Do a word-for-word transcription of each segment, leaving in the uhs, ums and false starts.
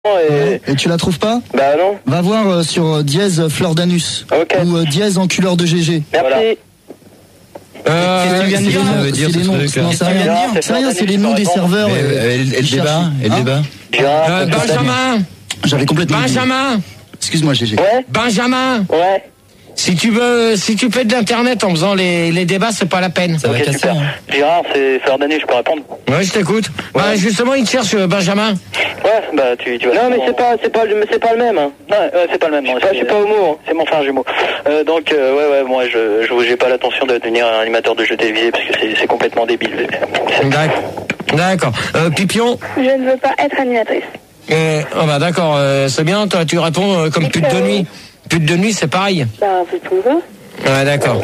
Et... et tu la trouves pas? Bah non. Va voir euh, sur euh, dièse fleur d'anus. Ok. Ou euh, dièse enculeur de G G. Merci. Voilà. Euh, Qu'est-ce que tu viens de dire? Ça veut dire c'est les noms. Non, c'est rien. C'est rien, c'est les noms des serveurs. Et le débat, et le débat. Euh, Benjamin. J'avais complètement. Benjamin. Excuse-moi, G G. Ouais. Benjamin. Ouais. Si tu veux, si tu fais de l'internet en faisant les, les débats, c'est pas la peine. Ça va okay, casser. Hein. Gérard, c'est Fleur d'année, je peux répondre. Ouais, je t'écoute. Ouais. Bah justement, il te cherche Benjamin. Ouais, bah tu, tu vas. Non, mais c'est pas, c'est pas, c'est pas le même. Hein. Ouais, ouais, c'est pas le même. Je, je suis pas homo, hein. C'est mon frère jumeau. Euh, donc euh, ouais, ouais, moi, je, je, j'ai pas l'intention de devenir un animateur de jeux télévisés parce que c'est, c'est complètement débile. D'accord. D'accord. Euh, Pipion. Je ne veux pas être animatrice. Euh, oh bah d'accord, euh, c'est bien. Toi, tu réponds euh, comme pute de nuit. Pute de nuit, c'est pareil. Bah, c'est tout ça. Ouais, d'accord.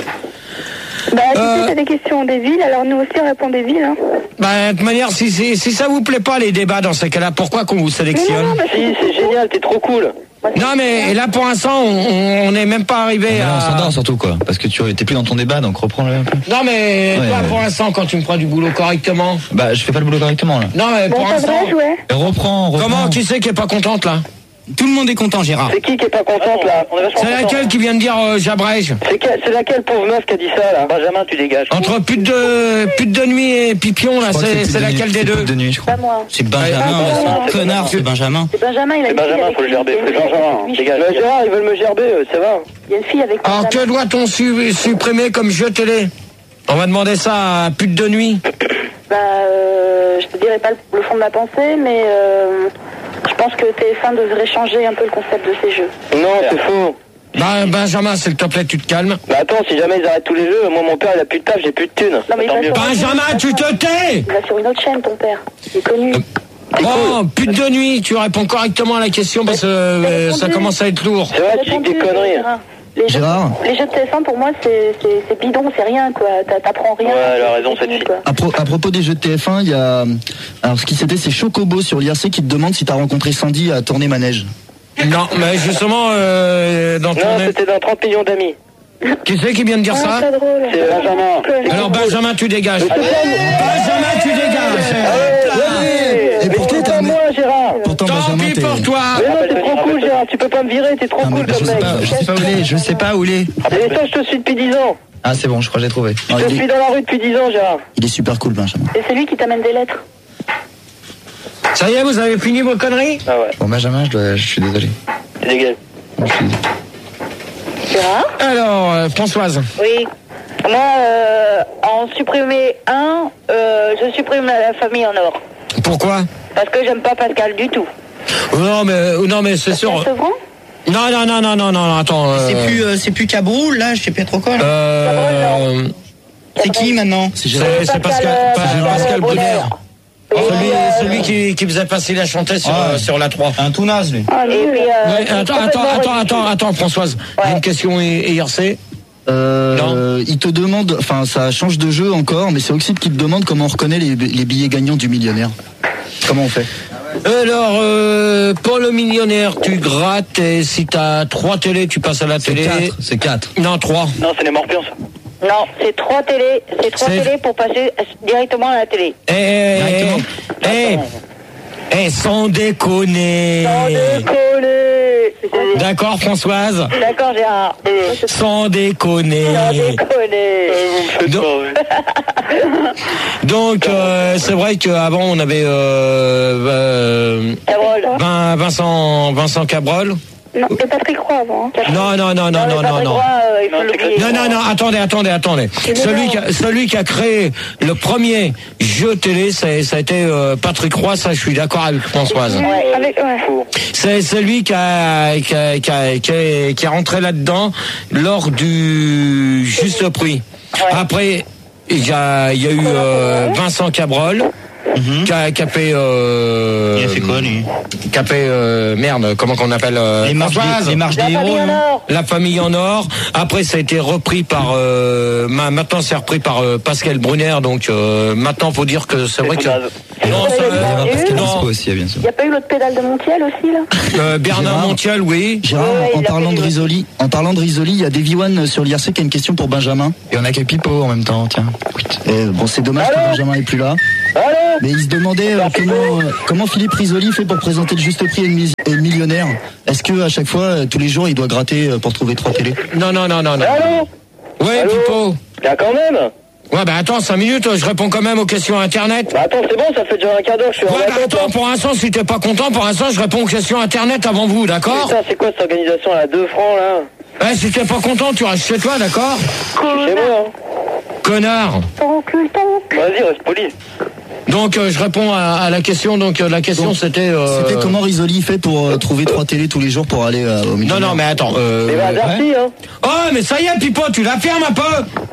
Bah, tu euh... sais, c'est des questions des villes, alors nous aussi on répond des villes. Hein. Bah, de toute manière, si, si, si ça vous plaît pas les débats dans ces cas-là, pourquoi qu'on vous sélectionne? Non, non, bah, si, c'est génial, t'es trop cool. Non, mais là pour l'instant, on n'est même pas arrivé à. On s'endort surtout quoi, parce que tu t'es plus dans ton débat, donc reprends-le un peu. Non, mais ouais, toi, ouais. pour l'instant, quand tu me prends du boulot correctement. Bah, je fais pas le boulot correctement là. Non, mais bon, pour l'instant. Vrai, ouais. Reprends, reprends. Comment, qui c'est qui est pas contente là? Tout le monde est content, Gérard. C'est qui qui est pas contente là? On est c'est laquelle content. Qui vient de dire euh, j'abrège? C'est, que, c'est laquelle pauvre meuf qui a dit ça là? Benjamin, tu dégages. Entre pute de pute de nuit et Pipion là, c'est, c'est, c'est laquelle des deux? Pute de nuit, je crois. Pas moi. C'est Benjamin, ouais, c'est un c'est connard, c'est Benjamin. C'est Benjamin, il a c'est une Benjamin, faut le gerber. C'est Benjamin, dégage. Mais Gérard, ils veulent me gerber, ça va. Il y a une fille avec. Alors que doit-on su- supprimer comme jeu télé? On va demander ça à pute de nuit. Bah, euh, je te dirai pas le, le fond de ma pensée, mais euh, je pense que T F un devrait changer un peu le concept de ces jeux. Non, c'est faux. Bah, Benjamin, s'il te plaît, tu te calmes. Bah attends, si jamais ils arrêtent tous les jeux, moi mon père il a plus de taf, j'ai plus de thunes. Non, mais il va Benjamin, tu te tais! Il va sur une autre chaîne, ton père. Il est connu. Euh, oh, cool. Pute de nuit, tu réponds correctement à la question parce que euh, ça commence à être lourd. C'est vrai, tu dis des conneries. Les jeux, Gérard. les jeux de T F un, pour moi, c'est, c'est, c'est bidon, c'est rien, quoi. T'apprends rien. Ouais, elle a raison, cette fille. À, pro, à propos des jeux de T F un, il y a. Alors, ce qui c'était, c'est Chocobo sur l'I R C qui te demande si t'as rencontré Sandy à tourner manège. Non, mais justement, euh, dans ton. Non, c'était dans trente millions d'amis. Qui c'est qui vient de dire ah, ça? C'est drôle. C'est Benjamin. Alors, Benjamin, tu dégages. Ah, Benjamin, tu dégages. Ah, ouais, et pourtant, t'as moi, Gérard. Pourtant, Tant Benjamin, pis t'es... pour toi. Mais non, t'es trop cool, Gérard. Tu peux pas me virer, t'es trop ah, cool bah, comme je mec. sais pas, Je sais pas où il est, je sais pas où il est. Et toi, je te suis depuis dix ans. Ah, c'est bon, je crois que j'ai trouvé. Non, je il, suis est... dans la rue depuis dix ans, Gérard. il est super cool, Benjamin. Et c'est lui qui t'amène des lettres. Ça y est, vous avez fini vos conneries? Ah ouais. Bon, Benjamin, je, dois, je suis désolé. Tu dégages. Gérard? Alors, euh, Françoise. Oui. Moi, euh, en supprimer un, euh, je supprime la famille en or. Pourquoi? Parce que j'aime pas Pascal du tout. Oh, non, mais, non, mais c'est sûr. Sevran? Non, non, non, non, non, non, attends. Euh... C'est plus, euh, c'est plus Cabroul, là, je sais pas trop quoi. Là. Euh... C'est qui maintenant? C'est, c'est, c'est Pascal, Pascal, Pascal Brunner. Oh, celui, celui qui, qui faisait facile à chanter sur, ah, euh, sur la trois. Un tout naze, lui. Ah, et puis, euh, ouais, attends, attends, attends, attends, attends, Françoise. Ouais. J'ai une question I R C. Euh, il te demande, enfin ça change de jeu encore, mais c'est Oxyde qui te demande comment on reconnaît les, les billets gagnants du millionnaire. Comment on fait? Alors, euh, pour le millionnaire, tu grattes et si t'as trois télés, tu passes à la C'est télé. quatre, c'est quatre. Non, trois. Non, c'est les morpions. non, c'est trois télés, c'est trois C'est... télés pour passer directement à la télé. Eh, eh, eh, eh, sans déconner. Sans déconner. D'accord, Françoise? D'accord, Gérard. Sans déconner. Sans déconner. Donc, donc euh, c'est vrai qu'avant on avait euh, euh, Vin, Vincent Vincent Cabrol. Non, c'est Patrick Roy avant. Hein. Non, non, non, non, non, non, non. Roy, euh, il faut l'oublier. Non, non, non, attendez, attendez, attendez. Celui qui, a, celui qui a créé le premier jeu télé, ça, ça a été euh, Patrick Roy, ça je suis d'accord avec Françoise. Ouais, avec, ouais. C'est celui qui a, qui a, qui a, qui a, qui a rentré là-dedans lors du Juste Prix. Ouais. Après, il y a, il y a eu euh, Vincent Cabrol. Mm-hmm. Qui, a, qui a fait euh, il a fait quoi lui? Qui a fait euh, merde, comment qu'on appelle euh, les marches des, les marches des héros. La famille en or. Après ça a été repris par euh, maintenant c'est repris par euh, Pascal Brunner, donc euh, maintenant faut dire que c'est, c'est vrai que non, ça, euh, Pascal non. Aussi, bien sûr. Il n'y a pas eu l'autre pédale de Montiel aussi là? euh, Bernard Gérard, Montiel, oui. Gérard, ouais, en parlant de Risoli, en parlant de Risoli, il y a Davy One sur l'I R C qui a une question pour Benjamin. Et on a que Pipo en même temps, tiens. Et bon, c'est dommage que Benjamin est plus là. Allô? Mais il se demandait euh, comment, euh, comment Philippe Risoli fait pour présenter le juste prix et le, mis- et le millionnaire. Est-ce que à chaque fois, euh, tous les jours, il doit gratter euh, pour trouver trois télés? Non, non, non, non, non. Allô? Ouais, Allô Pipo. Bah quand même. Ouais, bah attends, cinq minutes, je réponds quand même aux questions Internet. Bah attends, c'est bon, ça fait déjà un quart d'heure que je suis en Ouais, bah attente. attends, là. pour l'instant, si t'es pas content, pour l'instant, je réponds aux questions Internet avant vous, d'accord? Putain, c'est quoi cette organisation là? Deux francs là? Ouais, si t'es pas content, tu restes chez toi, d'accord? Chez moi, hein. Connard. Vas-y, reste poli. Donc, euh, je réponds à, à la question, donc euh, la question Donc, c'était... Euh... C'était comment Risoli fait pour euh, trouver trois télés tous les jours pour aller euh, au Non, millionnaire? non, mais attends. Euh... Et bah, merci, hein. Oh, mais ça y est, Pipo, tu la fermes un peu.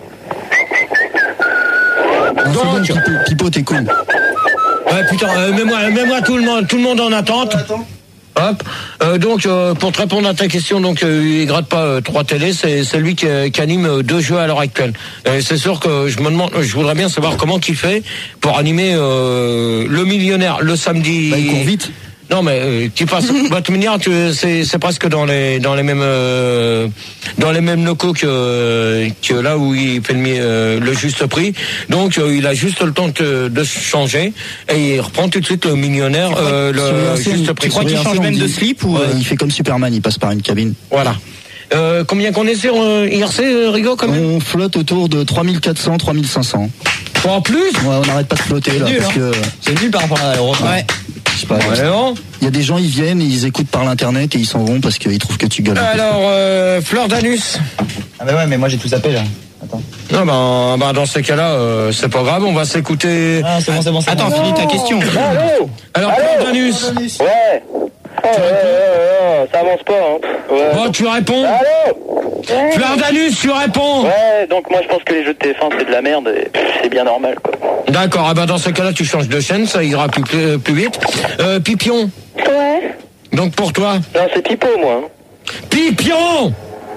Non, c'est bon, Donc- Pipo, Pipo, t'es cool. Ouais, putain, euh, mets-moi, mets-moi tout le monde, tout le monde en attente. Hop. Euh, donc, euh, pour te répondre à ta question, donc euh, il gratte pas euh, trois télés, c'est c'est lui qui, qui anime euh, deux jeux à l'heure actuelle. Et c'est sûr que je me demande, je voudrais bien savoir comment qu'il fait pour animer euh, le millionnaire le samedi. Bah, il court vite. Non, mais euh, tu passes. Bah, tu me diras, tu, c'est c'est presque dans les dans les mêmes euh, dans les mêmes locaux que que là où il fait le, mi- euh, le juste prix. Donc euh, il a juste le temps de, de se changer et il reprend tout de suite le millionnaire euh, Sur le I R C, juste tu prix. crois qu'il change même de slip ou euh, il fait comme Superman, il passe par une cabine? Voilà. Euh, combien qu'on est sur euh, I R C, euh, Rigo, quand même? On flotte autour de trois mille quatre cents, trois mille cinq cents. En plus? Ouais, on n'arrête pas de flotter là nul, parce hein. que C'est nul par rapport à l'Europe. ouais. Je sais pas. Ouais, non. Il y a des gens, ils viennent, ils écoutent par l'internet et ils s'en vont parce qu'ils trouvent que tu gueules. Alors, euh, Fleur d'Anus. Ah bah ouais, mais moi j'ai tout zappé là. Attends. Non, ben, ben dans ces cas-là, euh, c'est pas grave, on va s'écouter. Ah, c'est bon, c'est bon, c'est Attends, bon. finis ta question. Allô? Alors, Allô? Fleur d'Anus. Ouais. Oh, ouais, ouais, ouais, ouais, ça avance pas, hein. Ouais. Bon, tu réponds. Allô? Fleur d'Anus, tu réponds. Ouais, donc moi je pense que les jeux de T F un c'est de la merde et pff, c'est bien normal, quoi. D'accord, ah ben dans ce cas-là, tu changes de chaîne, ça ira plus, plus, plus vite. Euh, Pipion, Ouais. donc pour toi. Non, c'est Pipo, moi. hein. Pipion.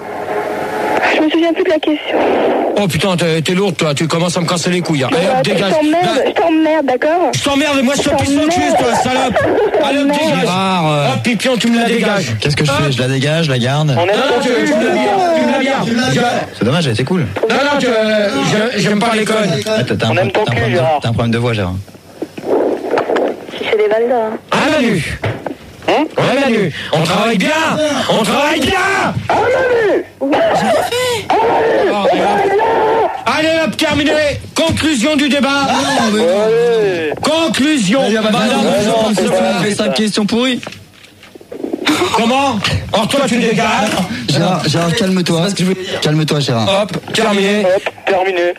Je me souviens plus de la question. Oh putain, t'es, t'es lourde, toi, tu commences à me casser les couilles. Hein. Allez, hop, Ouais, dégage. je t'emmerde, Là, je t'emmerde, d'accord? je t'emmerde, et moi je te pisse au cul, toi, salope. Allez, hop, dégage. Gérard, euh, Hop, Pipion, tu me la dégages. Qu'est-ce que je fais? Je la dégage, je la garde. On est Non, non, tu, tu me la gardes, tu me la gardes. Je- C'est dommage, elle était cool. Non, non, tu, euh, je- j'aime pas les connes. Ah, t'as- t'as un On aime pro- ton t'as un cul, problème de- Gérard. T'as un problème de voix, Gérard. Si c'est des Valdas. Ah, Manu. Hein? Ouais, Manu. On travaille bien. On travaille bien. Ah, Manu! Oh, et hop. Allez, hop, terminé. Conclusion du débat. Allez! Conclusion. Madame, non, c'est pas- On fait cinq questions pourries. comment? Or, toi, tu dégages. Gérard, Gérard, calme-toi. Calme-toi, Gérard. Hop, terminé. Hop, terminé.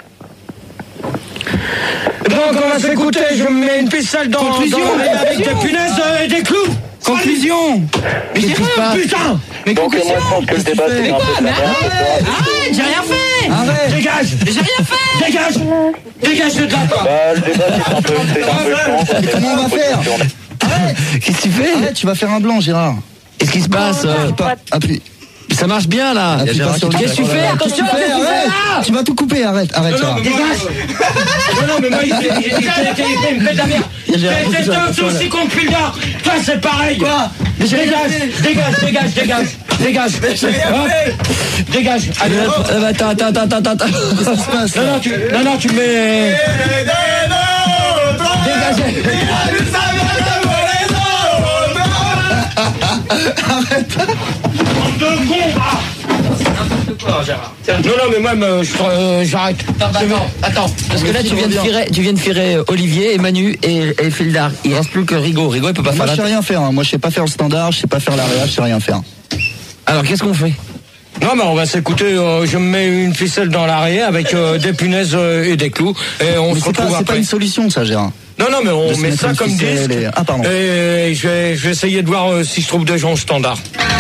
Donc, on va s'écouter. Je me mets une ficelle dans, Conclusion. dans les- avec des punaises euh, et des clous. Conclusion. Mais Gérard, putain. Mais Donc euh, moi je pense que le débat c'est un peu de la merde. arrête, j'ai rien fait. Arrête. Dégage. J'ai rien fait. Dégage. Dégage de là, toi. Bah le débat c'est un peu, c'est un peu chiant. ça, c'est comment on va un peu faire chiant. Qu'est-ce que tu fais? Arrête, tu vas faire un blanc, Gérard. Qu'est-ce qui se passe? euh, Pas- Appuie. Ça marche bien là. Appuie Gérard pas sur qui- le- Qu'est-ce que tu fais? Attention, Fais, qu'est-ce que tu fais arrête. là? Tu vas tout couper, arrête, arrête, Non, Gérard. mais moi, il- non, non, mais moi, il, il, il, il, il, il, il me fait de la merde. T'es aussi con que Pulgar. Toi, c'est pareil. Quoi? Dégage, dégage, dégage, dégage, dégage. Hop. Dégage. Allez, hop. Euh, Attends, attends, attends, attends, attends. Qu'est-ce qui se passe Non, là non, tu, non, non, tu mets. Dégagez. De con, ah. Non, non, mais moi, me- je- euh, j'arrête. Attends, attends, parce que là tu viens de virer, tu viens de virer euh, Olivier et Manu et, et Fildar. Il reste plus que Rigaud. Rigaud il peut pas Moi, faire je sais la. rien faire. hein. Moi, je sais pas faire le standard, je sais pas faire l'area, je sais rien faire. Alors qu'est-ce qu'on fait? Non, mais on va s'écouter. euh, je me mets une ficelle dans l'arrière avec euh, des punaises euh, et des clous. Et on Mais se c'est pas, retrouve c'est pas après. une solution, ça, Gérard. Non, non, mais on De se met mettre ça une comme ficelle disque. et- Ah, pardon. Et je vais, je vais essayer de voir euh, si je trouve des gens au standard.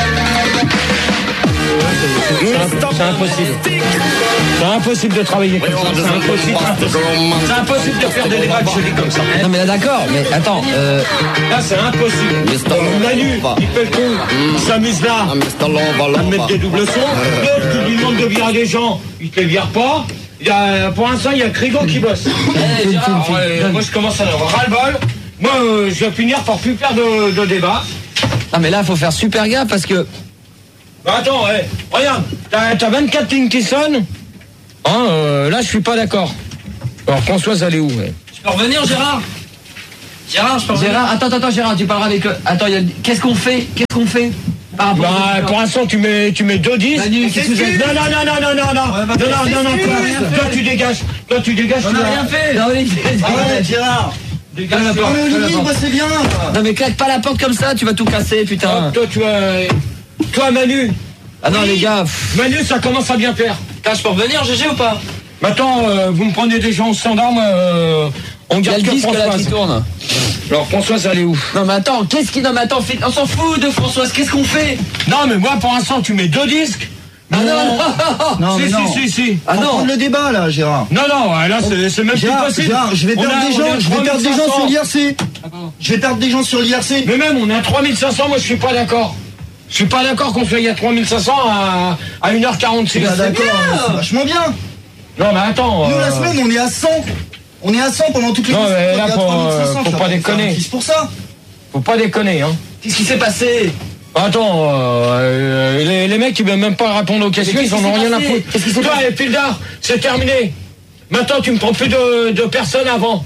C'est impossible. C'est impossible de travailler comme ça. C'est impossible. C'est impossible de faire des débats de jolis comme ça. Non mais là d'accord, mais attends. Euh, Là, c'est impossible. Euh, Manu, il fait le con. Il s'amuse là. À mettre des doubles sons. L'autre, tu lui demandes de virer des gens. Il te les vire pas. Il y a, pour l'instant, il y a Crigo qui bosse. Eh, Gérard, ouais, moi, je commence à en avoir ras-le-bol. Moi, euh, je vais finir par plus faire de, de débat. non mais là faut faire super gaffe parce que. Bah, attends, ouais. Regarde, t'as, t'as vingt-quatre lignes qui sonnent. Hein, euh, là, je suis pas d'accord. Alors, Françoise, elle est où ouais. Tu peux revenir Gérard? Gérard, je parle. Gérard, attends, attends, Gérard, tu parleras avec. Attends, y a... qu'est-ce qu'on fait Qu'est-ce qu'on fait Bah, pour l'instant, tu mets, tu mets deux dix. Manu, qu'est-ce que vous avez... Non, non, non, non, non, non, non, ouais, bah, non, non, non, non, toi, toi, tu dégages, toi, tu dégages. On n'a rien fait. Non, Olivier, Ah ouais, Gérard. dégage la porte. Non, mais Olivier, moi, c'est bien. Non, mais claque pas la porte comme ça, tu vas tout casser, putain. Toi, tu as, toi, Manu. Ah non, les gars. Manu, ça commence à bien faire. T'as, je peux revenir, G G, ou pas? Maintenant, euh, vous me prenez des gens au standard, moi, euh, on garde que Françoise. Qui tourne. Alors, Françoise, elle est où? Non, mais attends, qu'est-ce qui. Non, mais attends, on s'en fout de Françoise, qu'est-ce qu'on fait? Non, mais moi, pour l'instant, tu mets deux disques. Ah non, non, non, si, mais si, non. si, si. Ah non, le débat là, Gérard. Non, non, là, c'est, c'est même Gérard, plus possible. Gérard, je vais perdre a, des gens, je vais perdre des gens sur l'I R C. Je vais perdre des gens sur l'I R C. Mais même, on est à trois mille cinq cents, moi, je suis pas d'accord. Je suis pas d'accord qu'on soit à trois mille cinq cents à, à une heure quarante-six. Ah, d'accord, c'est vachement bien. Non, mais attends. Nous, euh... la semaine, on est à cent. On est à cent pendant toutes les Non, mais là, on est à faut, trois mille cinq cents, faut pas déconner. C'est pour ça. Faut pas déconner, hein. Qu'est-ce qui s'est passé? Attends, euh, les, les mecs, ils veulent même pas répondre aux questions, ils en ont rien à foutre. Qu'est-ce qui s'est Toi, passé? Pildar, c'est terminé. Maintenant, tu me prends plus de, de personnes avant.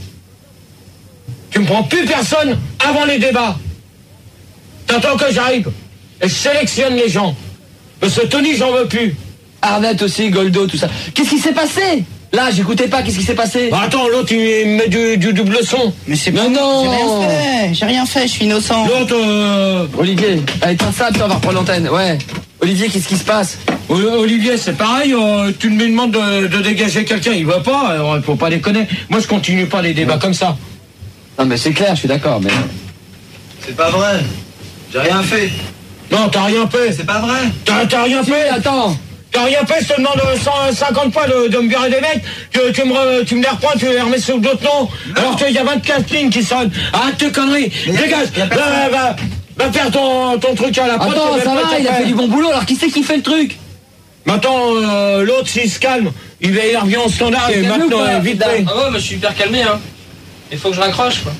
Tu me prends plus personne avant les débats. T'attends que j'arrive. Et je sélectionne les gens. Parce que Tony, j'en veux plus. Arnett aussi, Goldo, tout ça. Qu'est-ce qui s'est passé? Là, j'écoutais pas, qu'est-ce qui s'est passé? Bah attends, l'autre, il met du, du double son. Mais c'est pas. Non, j'ai rien fait. J'ai rien fait, je suis innocent. L'autre, euh... Olivier, allez, tiens ça, puis on va reprendre l'antenne. Ouais. Olivier, qu'est-ce qui se passe? Olivier, c'est pareil, euh, tu me demandes de, de dégager quelqu'un, il va pas, alors il faut pas déconner. Moi, je continue pas les débats ouais. comme ça. Non, mais c'est clair, je suis d'accord, mais... C'est pas vrai. J'ai rien fait. Non, t'as rien fait. C'est pas vrai. T'as, t'as rien fait. Attends. T'as rien fait, je te demande cent cinquante fois de, de me virer des mecs, tu, tu, me, tu me les reprends, tu les remets sur d'autres noms, non. Alors qu'il y a vingt-quatre lignes qui sonnent. Arrête tes conneries, dégage, va, va, va faire ton, ton truc à la pote. Attends, ça va, il a fait du bon boulot, alors qui c'est qui fait le truc? Maintenant, euh, l'autre, s'il se calme, il, va, il revient au standard et maintenant, euh, vite fait. Ah ouais, bah, je suis hyper calmé, hein. Il faut que je raccroche, quoi.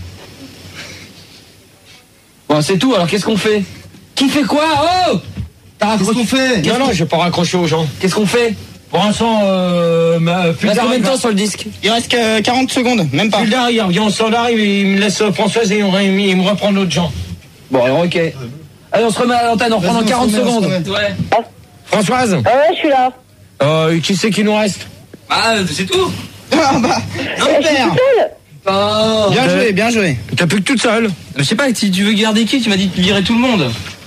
Bon, c'est tout, alors qu'est-ce qu'on fait? Qui fait quoi? Oh! Qu'est-ce qu'on fait? Non, non, je vais pas raccrocher aux gens. Qu'est-ce qu'on fait? Pour l'instant, euh... Il reste combien de temps sur le disque? Il reste que quarante secondes, même pas. Pildar, il revient au standard, il, il me laisse Françoise et il, il, il me reprend d'autres gens. Bon, alors, ok. Allez, on se remet à l'antenne, on reprend dans quarante secondes. Ouais. Françoise? Ah ouais, je suis là. Euh, qui c'est qui nous reste? Ah, c'est tout. Ah bah, super. Oh, bien joué, bien joué. T'as plus que toute seule. Je sais pas, si tu veux garder qui? Tu m'as dit de virer tout le monde.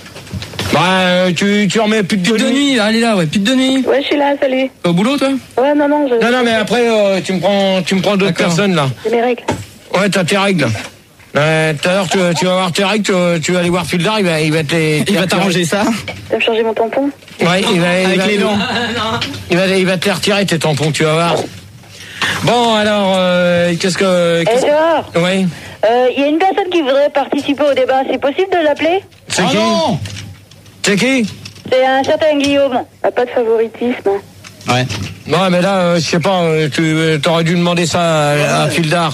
Bah, tu, tu remets plus de, Pute de nuit, nuit. Allez là, ouais, pute de nuit. Ouais, je suis là, salut. T'es au boulot, toi? Ouais, non, non, je... Non, non, mais après, euh, tu me prends, tu me prends d'autres D'accord. personnes, là. J'ai mes règles. Ouais, t'as tes règles. Euh, tout à l'heure, tu, tu vas voir tes règles, tu, tu vas aller voir Pildar, il va, il va te les... Il va t'arranger ça. Tu vas me changer mon tampon? Ouais, il va, il Avec va, les dents. il va, il va te les retirer, tes tampons, tu vas voir. Bon, alors, euh, qu'est-ce que... Eh, Qu'est-ce... Gérard, Oui. il y a une personne qui voudrait participer au débat. C'est possible de l'appeler? C'est Oh qui? non. C'est qui? C'est un certain Guillaume. Ah, pas de favoritisme. Ouais. Non, mais là, euh, je sais pas, euh, tu euh, t'aurais dû demander ça à, à Pildar.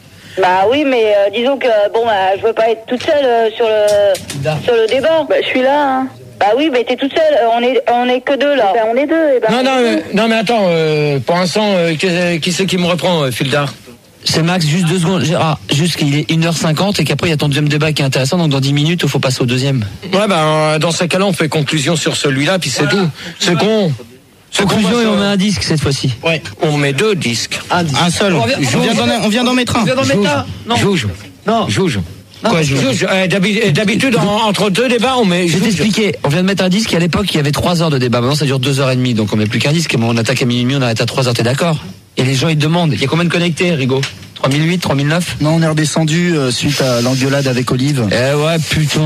Bah oui, mais euh, disons que, bon, bah, je veux pas être toute seule euh, sur le sur le débat. Bah, je suis là, hein. Bah oui, mais t'es toute seule. On est on est que deux, là. Bah, on est deux. Et bah, Non, non, mais, non, mais attends, euh, pour l'instant, euh, qui, qui c'est qui me reprend, euh, Pildar? c'est Max, juste deux secondes. Gérard, juste qu'il est une heure cinquante et qu'après il y a ton deuxième débat qui est intéressant, donc dans dix minutes, il faut passer au deuxième. Ouais, ben, dans ces cas-là, on fait conclusion sur celui-là, puis c'est tout. C'est con. Conclusion et on met un disque cette fois-ci. Ouais. On met deux disques. Un seul. On vient d'en, on vient d'en mettre un. On vient d'en mettre un. Non. Jouge. Non. Jouge. Non, Quoi, Jouge. Jouge euh, d'habi- D'habitude, en- entre deux débats, on met Je vais Jouge. t'expliquer. On vient de mettre un disque et à l'époque, il y avait trois heures de débat. Maintenant, ça dure deux heures et demie, donc on met plus qu'un disque. Et bon, on attaque à minuit et demi, on arrête à trois heures, t'es d'accord? Et les gens, ils demandent. Il y a combien de connectés, Rigaud? trois mille huit, trois mille neuf? Non, on est redescendu euh, suite à l'engueulade avec Olive. Eh ouais, putain.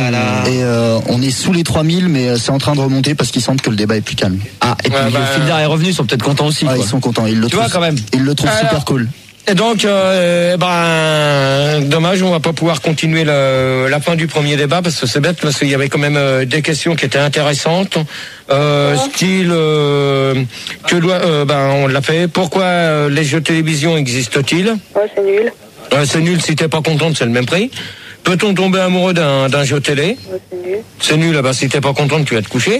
Et euh, on est sous les trois mille, mais euh, c'est en train de remonter parce qu'ils sentent que le débat est plus calme. Ah, et puis Ouais, le bah, Fildar est revenu, ils sont peut-être contents aussi. Ah, quoi. ils sont contents, ils le Tu trouvent. vois, quand même. Ils le trouvent Alors, super cool. Et donc, euh, ben, dommage, on va pas pouvoir continuer le, la fin du premier débat parce que c'est bête, parce qu'il y avait quand même euh, des questions qui étaient intéressantes. Euh, style, euh, que doit, euh, ben, on l'a fait. Pourquoi euh, les jeux de télévision existent-ils? Ouais, c'est nul. euh, C'est nul, si t'es pas contente, c'est le même prix. Peut-on tomber amoureux d'un, d'un jeu télé? Ouais, c'est nul. C'est nul, ah ben, si t'es pas contente, tu vas te coucher.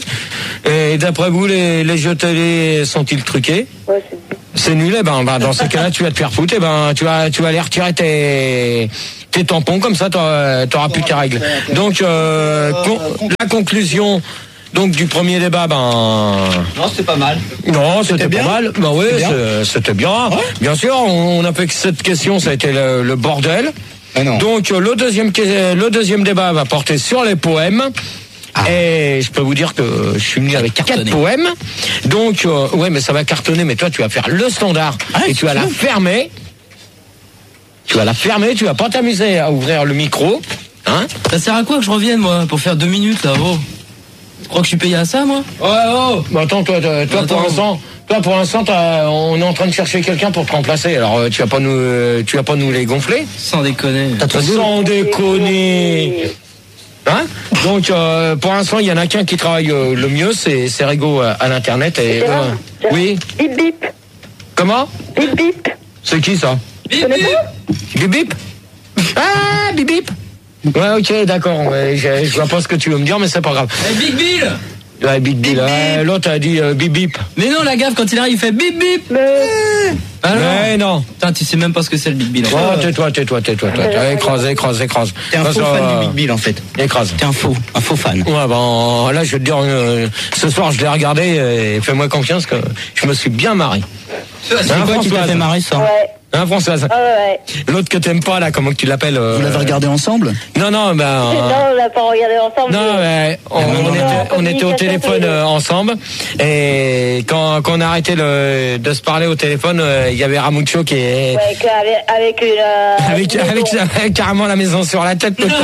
Et d'après vous, les, les jeux télé sont-ils truqués? Ouais, c'est nul. C'est nul, eh ben, ben, dans ces cas-là, tu vas te faire foutre, eh ben, tu vas, tu vas aller retirer tes, tes tampons, comme ça t'auras, t'auras plus qu'à régler. Donc euh, con, la conclusion donc du premier débat, ben non, c'était pas mal. Non, c'était, c'était pas bien. mal. Ben oui, c'était, c'était bien. Ouais. Bien sûr, on a fait que cette question, ça a été le, le bordel. Non. Donc le deuxième le deuxième débat va porter sur les poèmes. Ah. Et je peux vous dire que je suis venu avec quatre poèmes. Donc euh, ouais, mais ça va cartonner. Mais toi, tu vas faire le standard ah, et tu vas la fermer. Tu vas la fermer. Tu vas pas t'amuser à ouvrir le micro. Hein? Ça sert à quoi que je revienne moi pour faire deux minutes là? Oh, tu crois que je suis payé à ça moi? Ouais, oh. Bah, attends, toi, toi, toi pour l'instant. Toi, pour l'instant, on est en train de chercher quelqu'un pour te remplacer. Alors, tu vas pas nous, tu vas pas nous les gonfler? Sans déconner. Sans déconner. Hein? Donc, euh, pour l'instant, il y en a qu'un qui travaille euh, le mieux, c'est, c'est Rigo à, à l'internet. Et, euh, oui. Bip bip. Comment? Bip bip. C'est qui ça? Bip bip. Bip bip. Ah, bip bip. Ouais, ok, d'accord. Ouais, je, je vois pas ce que tu veux me dire, mais c'est pas grave. Hey, Big Bill. Ouais, Big Bill. Ouais, l'autre a dit euh, bip bip. Mais non, la gaffe, quand il arrive, il fait bip bip. Mais... Ah non. Mais non. Putain, tu sais même pas ce que c'est le Big Bill. Oh, tais-toi, tais-toi, tais-toi, tais-toi. Écrase, écrase, écrase. T'es un Parce faux que, fan euh, du Big Bill en fait. Écrase. T'es un faux, un faux fan. Ouais, ben là, je vais te dire, euh, ce soir, je l'ai regardé et fais-moi confiance que je me suis bien marré. C'est hein, quoi qui t'a fait marrer ça? Ouais. Hein, Françoise? Ah ouais. L'autre que t'aimes pas, là, comment tu l'appelles? Euh... Vous l'avez regardé ensemble? Non, non, ben... Euh... Non, on l'a pas regardé ensemble. Non, mais on, on, on, était, on était au téléphone euh, ensemble et quand, quand on a arrêté le, de se parler au téléphone, il euh, y avait Ramucho qui est... Ouais, avec, avec une... Euh, avec, une avec, avec carrément la maison sur la tête. Ouais.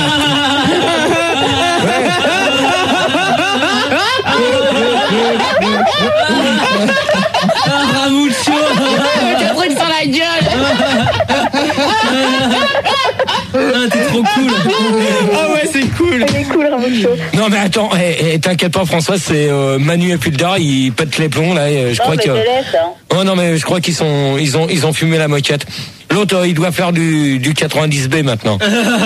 Ramucho. T'as pris sur la gueule. Ah, t'es trop cool. Ah ouais, c'est cool. Elle est cool, Ramucho. Non mais attends, et, et t'inquiète pas François, c'est euh, Manu et Puldar, ils pètent les plombs là. Et je non, crois mais que. je laisse, hein. Oh non mais je crois qu'ils sont, ils ont, ils ont fumé la moquette. L'autre, euh, il doit faire du, du quatre-vingt-dix B maintenant.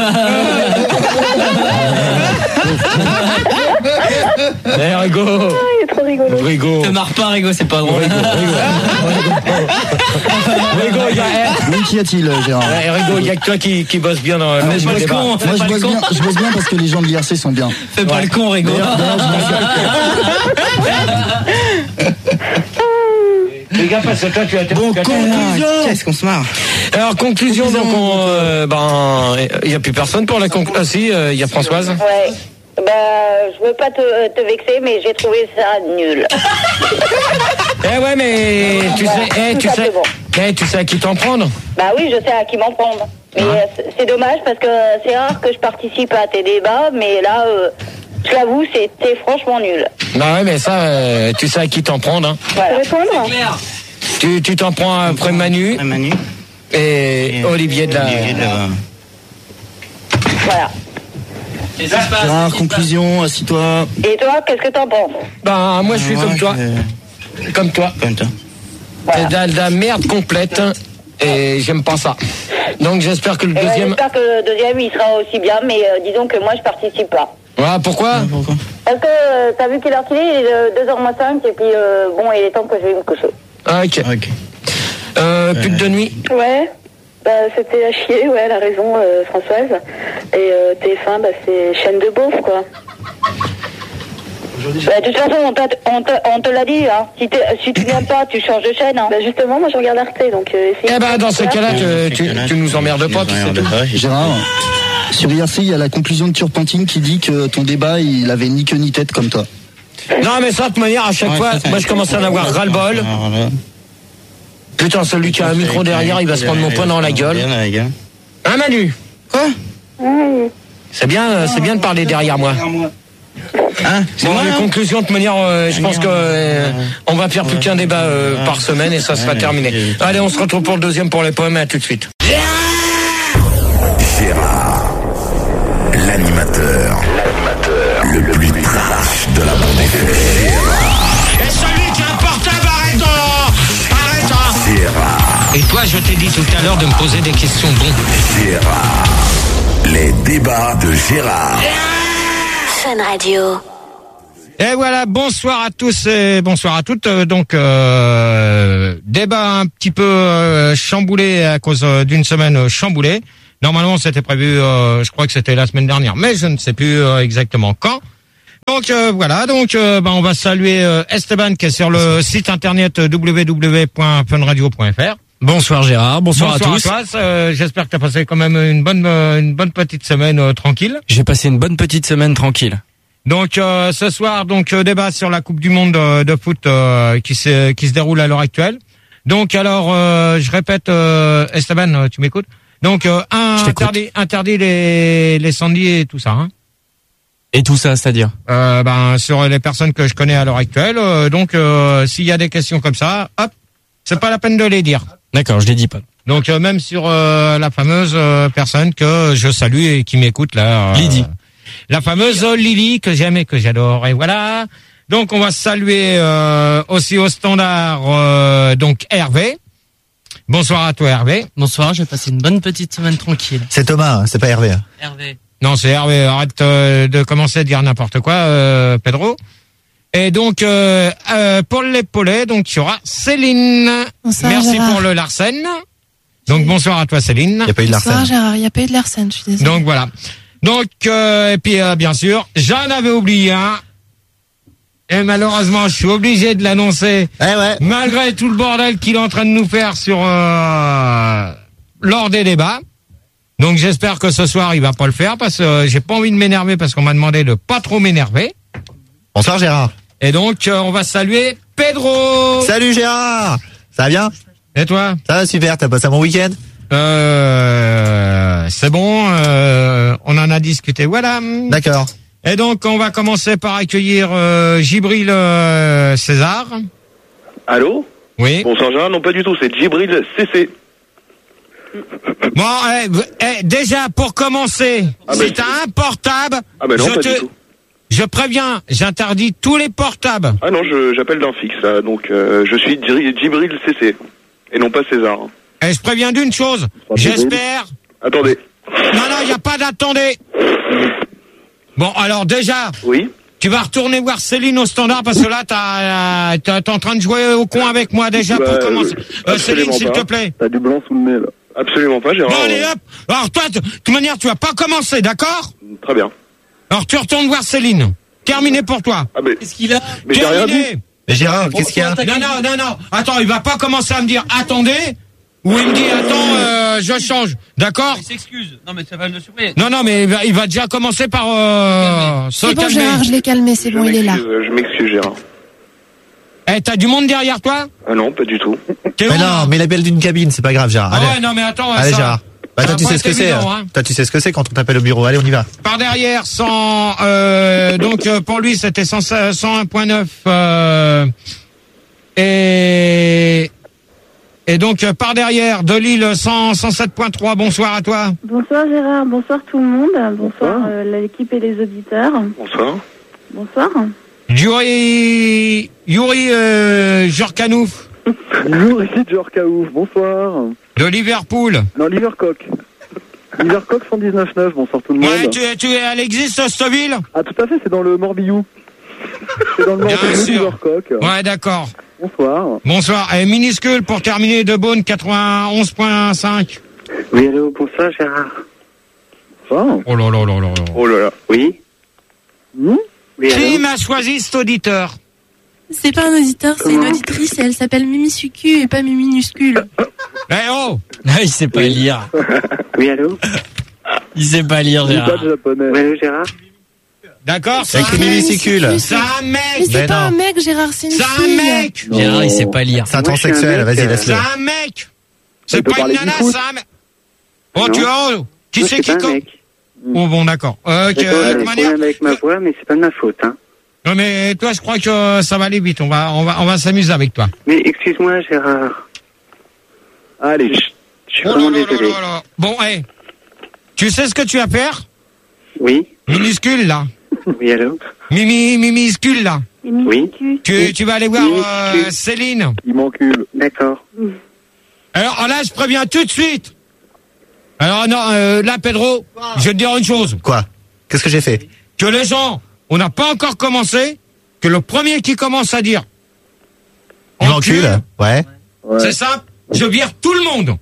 Eh, Rigo. Ah, il est trop rigolo. Rigo. Te marre pas, Rigo, c'est pas drôle. Rigo, Rigo, il y a. Oui, qu'y a-t-il, Gérard? Eh, Rigo, il y a que toi qui, qui bosse bien dans le je débat. con, Moi, je bosse bien, je bosse bien parce que les gens de l'I R C sont bien. Fais pas Ouais. le con, Rigo. Les gars, parce que toi, tu as été. Bon, tu as- conclusion. Qu'est-ce qu'on se marre? Alors, conclusion, donc, on, euh, ben, il n'y a plus personne pour la conclusion. Ah, si, il euh, y a Françoise. Ouais. Bah, je veux pas te, te vexer, mais j'ai trouvé ça nul. Eh ouais, mais tu Voilà, sais, eh, tout tu sais, simplement. eh, tu sais à qui t'en prendre. Bah oui, je sais à qui m'en prendre. Mais Hein euh, c'est- c'est dommage parce que c'est rare que je participe à tes débats, mais là, euh, je l'avoue, c'était franchement nul. Bah ouais, mais ça, euh, tu sais à qui t'en prendre. Hein. Voilà. Répondre Claire. Tu, tu t'en prends après Manu Ouais, Manu. et Olivier de la. Olivier de la- Voilà. Qu'est-ce qui se passe? Gérard, Qu'est-ce qui se conclusion, assis-toi. Et toi, qu'est-ce que t'en penses? Bah moi, je suis Ouais, comme toi, je- comme toi. Comme toi. Voilà. C'est de la, de la merde complète et j'aime pas ça. Donc j'espère que le Et ben, deuxième. j'espère que le deuxième, il sera aussi bien, mais euh, disons que moi, je participe pas. Voilà, pourquoi? Pourquoi? Parce que euh, t'as vu quelle heure qu'il est? Il est euh, deux heures moins cinq, et puis euh, bon, il est temps que je vais me coucher. Ah, ok. Ok. Euh, pute de nuit. Ouais, bah, c'était à chier, ouais, elle a raison, euh, Françoise. Et euh, T F un, bah, c'est chaîne de beauf, quoi. Bah, de toute façon, on, t'a- on te, on te l'a dit, hein. Si, t'es- si tu viens pas, tu changes de chaîne, hein. Bah, justement, moi, je regarde Arte, donc... Euh, Eh ben dans ce cas-là, tu, tu, tu nous emmerdes pas, puis c'est tout. Gérard, sur I R C, il y a la conclusion de Turpentine qui dit que ton débat, il avait ni queue ni tête comme toi. Non mais ça, de toute manière, à chaque Ouais, fois, ça, ça- moi je commence à en avoir ras-le-bol. Alors, là, Putain, celui qui a un micro derrière, il va se prendre mon poing dans la gueule. Bien dans la gueule. Hein Manu? Quoi? C'est bien, euh, c'est bien de parler derrière moi. Hein? C'est Bon, moi, les hein? conclusions, de toute manière, euh, je pense que euh, on va faire plus qu'un débat euh, par semaine et ça sera terminé. Allez, on se retrouve pour le deuxième pour les poèmes, à tout de suite. Gérard, l'animateur, l'animateur le plus trash de la bande F M. Et celui qui a un portable, arrête donc! Arrête hein. Gérard, Et toi, je t'ai dit tout à l'heure de me poser des questions bonnes. Gérard, les débats de Gérard. Fun Radio. Et voilà, bonsoir à tous et bonsoir à toutes. Euh, Donc, euh, débat un petit peu euh, chamboulé à cause euh, d'une semaine euh, chamboulée. Normalement, c'était prévu, euh, je crois que c'était la semaine dernière, mais je ne sais plus euh, exactement quand. Donc euh, voilà, donc euh, bah, on va saluer euh, Esteban qui est sur le site internet w w w point fun radio point f r. Bonsoir Gérard, bonsoir, bonsoir à tous. à toi, euh, j'espère que tu as passé quand même une bonne euh, une bonne petite semaine euh, tranquille. J'ai passé une bonne petite semaine tranquille. Donc euh, ce soir, donc euh, débat sur la Coupe du Monde euh, de foot euh, qui se qui se déroule à l'heure actuelle. Donc alors, euh, je répète, euh, Esteban, tu m'écoutes? Donc euh, un interdit, interdit les les sangliers et tout ça. Hein. Et tout ça, c'est-à-dire euh, Ben sur les personnes que je connais à l'heure actuelle. Euh, donc euh, s'il y a des questions comme ça, hop, c'est pas la peine de les dire. D'accord, je les dis pas. Donc euh, même sur euh, la fameuse euh, personne que je salue et qui m'écoute là. Euh, Lydie. La fameuse Lily que j'aime et que j'adore. Et voilà. Donc on va saluer euh, aussi au standard euh, donc Hervé. Bonsoir à toi Hervé. Bonsoir, j'ai passé une bonne petite semaine tranquille. C'est Thomas, hein, c'est pas Hervé. Hervé. Non, c'est Hervé. Arrête euh, de commencer à dire n'importe quoi, euh, Pedro. Et donc euh, euh, pour l'épaulé, donc il y aura Céline. Bonsoir, Merci Gérard. pour le Larsen. Donc bonsoir à toi Céline. Il y a pas eu de Larsen. Bonsoir Gérard, il n'y a pas eu de Larsen, je suis désolée. Donc voilà. Donc euh, et puis euh, bien sûr, j'en avais oublié un. Et malheureusement, je suis obligé de l'annoncer. Eh ouais. Malgré tout le bordel qu'il est en train de nous faire sur euh, lors des débats. Donc j'espère que ce soir il va pas le faire parce que euh, j'ai pas envie de m'énerver parce qu'on m'a demandé de pas trop m'énerver. Bonsoir Gérard. Et donc euh, on va saluer Pedro. Salut Gérard. Ça va bien? Et toi? Ça va super, t'as passé un bon week-end? Euh, c'est bon, euh, on en a discuté, voilà. D'accord. Et donc, on va commencer par accueillir euh, Djibril euh, César. Allô? Oui. Bonsoir Gérard, non pas du tout, c'est Djibril C C. Bon, eh, eh, déjà, pour commencer, ah si t'as un portable, ah ben non, je, pas te, du tout. je préviens, j'interdis tous les portables. Ah non, je, j'appelle d'un fixe, là, donc euh, je suis Djibril C C, et non pas César. Et je préviens d'une chose, j'espère... Attendez. Non, non, il n'y a pas d'attendez. Bon, alors déjà, oui. Tu vas retourner voir Céline au standard parce que là, t'as, t'as, t'es en train de jouer au con avec moi déjà bah, pour commencer. Euh, Céline, s'il te plaît. T'as du blanc sous le nez, là. Absolument pas, Gérard. Bon, allez, hop. Alors toi, de toute manière, tu vas pas commencer, d'accord? Très bien. Alors tu retournes voir Céline. Terminé pour toi. Ah, mais... Qu'est-ce qu'il a? Mais j'ai rien dit. Mais Gérard, qu'est-ce qu'il y a? Non, non, non, non. Attends, il va pas commencer à me dire attendez. Ou il me dit attends, euh, je change, d'accord? Il s'excuse. Non mais ça va le surveiller. Non, non, mais il va, il va déjà commencer par euh, se C'est bon calmer. Gérard, je l'ai calmé, c'est je bon, il est là. Je m'excuse Gérard. Eh, t'as du monde derrière toi? Ah non, pas du tout. T'es Mais où, non, là mais la belle d'une cabine, c'est pas grave Gérard. Ah Allez. ouais, non mais attends. Allez ça... Gérard. Bah toi tu sais ce que c'est. Évident, hein. Toi tu sais ce que c'est quand on t'appelle au bureau. Allez, on y va. Par derrière, cent, euh, donc euh, pour lui c'était cent un virgule neuf euh, et et donc euh, par derrière de Lille cent, cent sept virgule trois. Bonsoir à toi. Bonsoir Gérard, bonsoir tout le monde, bonsoir euh, l'équipe et les auditeurs. Bonsoir. Bonsoir. Yuri Yuri euh, Jorkanouf. Bonjour, ici Jorkaouf, bonsoir. De Liverpool. Non, Livercock. Livercock cent dix-neuf neuf, bonsoir tout le monde. Ouais, tu, tu, elle existe cette ville? Ah tout à fait, c'est dans le Morbihan. C'est dans le Morbihan, Livercock. Ouais, d'accord. Bonsoir. Bonsoir. Et minuscule pour terminer de Beaune quatre-vingt-onze virgule cinq. Oui, allô, bonsoir Gérard. Bonsoir. Oh là là là là là. Oh là là. Oui. Mmh oui Qui m'a choisi cet auditeur? C'est pas un auditeur, c'est une auditrice et elle s'appelle Mimi Sucu et pas Mimi Minuscule. Eh oh! Ah, il sait pas oui. lire. Oui, allô? Il sait pas lire, Il Gérard. pas de japonais. Oui, allô, Gérard? D'accord, c'est un mec. C'est un mec. Mais c'est pas un mec, Gérard, c'est une C'est fille. un mec. Gérard, il sait pas lire. C'est un transsexuel, vas-y, laisse-le. C'est un mec. C'est pas une nana, c'est un mec. Oh, tu vois, qui c'est qui comme... Oh, bon, d'accord. Ok, de toute manière... avec ma voix, mais c'est pas de ma faute, hein. Non, mais toi, je crois que ça va aller vite. On va, on va, on va s'amuser avec toi. Mais excuse-moi, Gérard. Allez. Je, je suis oh vraiment là là désolé. là là. Bon, hé. Hey, tu sais ce que tu vas faire? Oui. Minuscule, là. Oui, allô? Mimi, minuscule, là. Oui. Tu, tu vas aller voir euh, Céline. Il m'encule. D'accord. Alors là, je préviens tout de suite. Alors non, euh, là, Pedro, je vais te dire une chose. Quoi? Qu'est-ce que j'ai fait? Que les gens, on n'a pas encore commencé, que le premier qui commence à dire il m'encule, ouais. C'est simple, je vire tout le monde.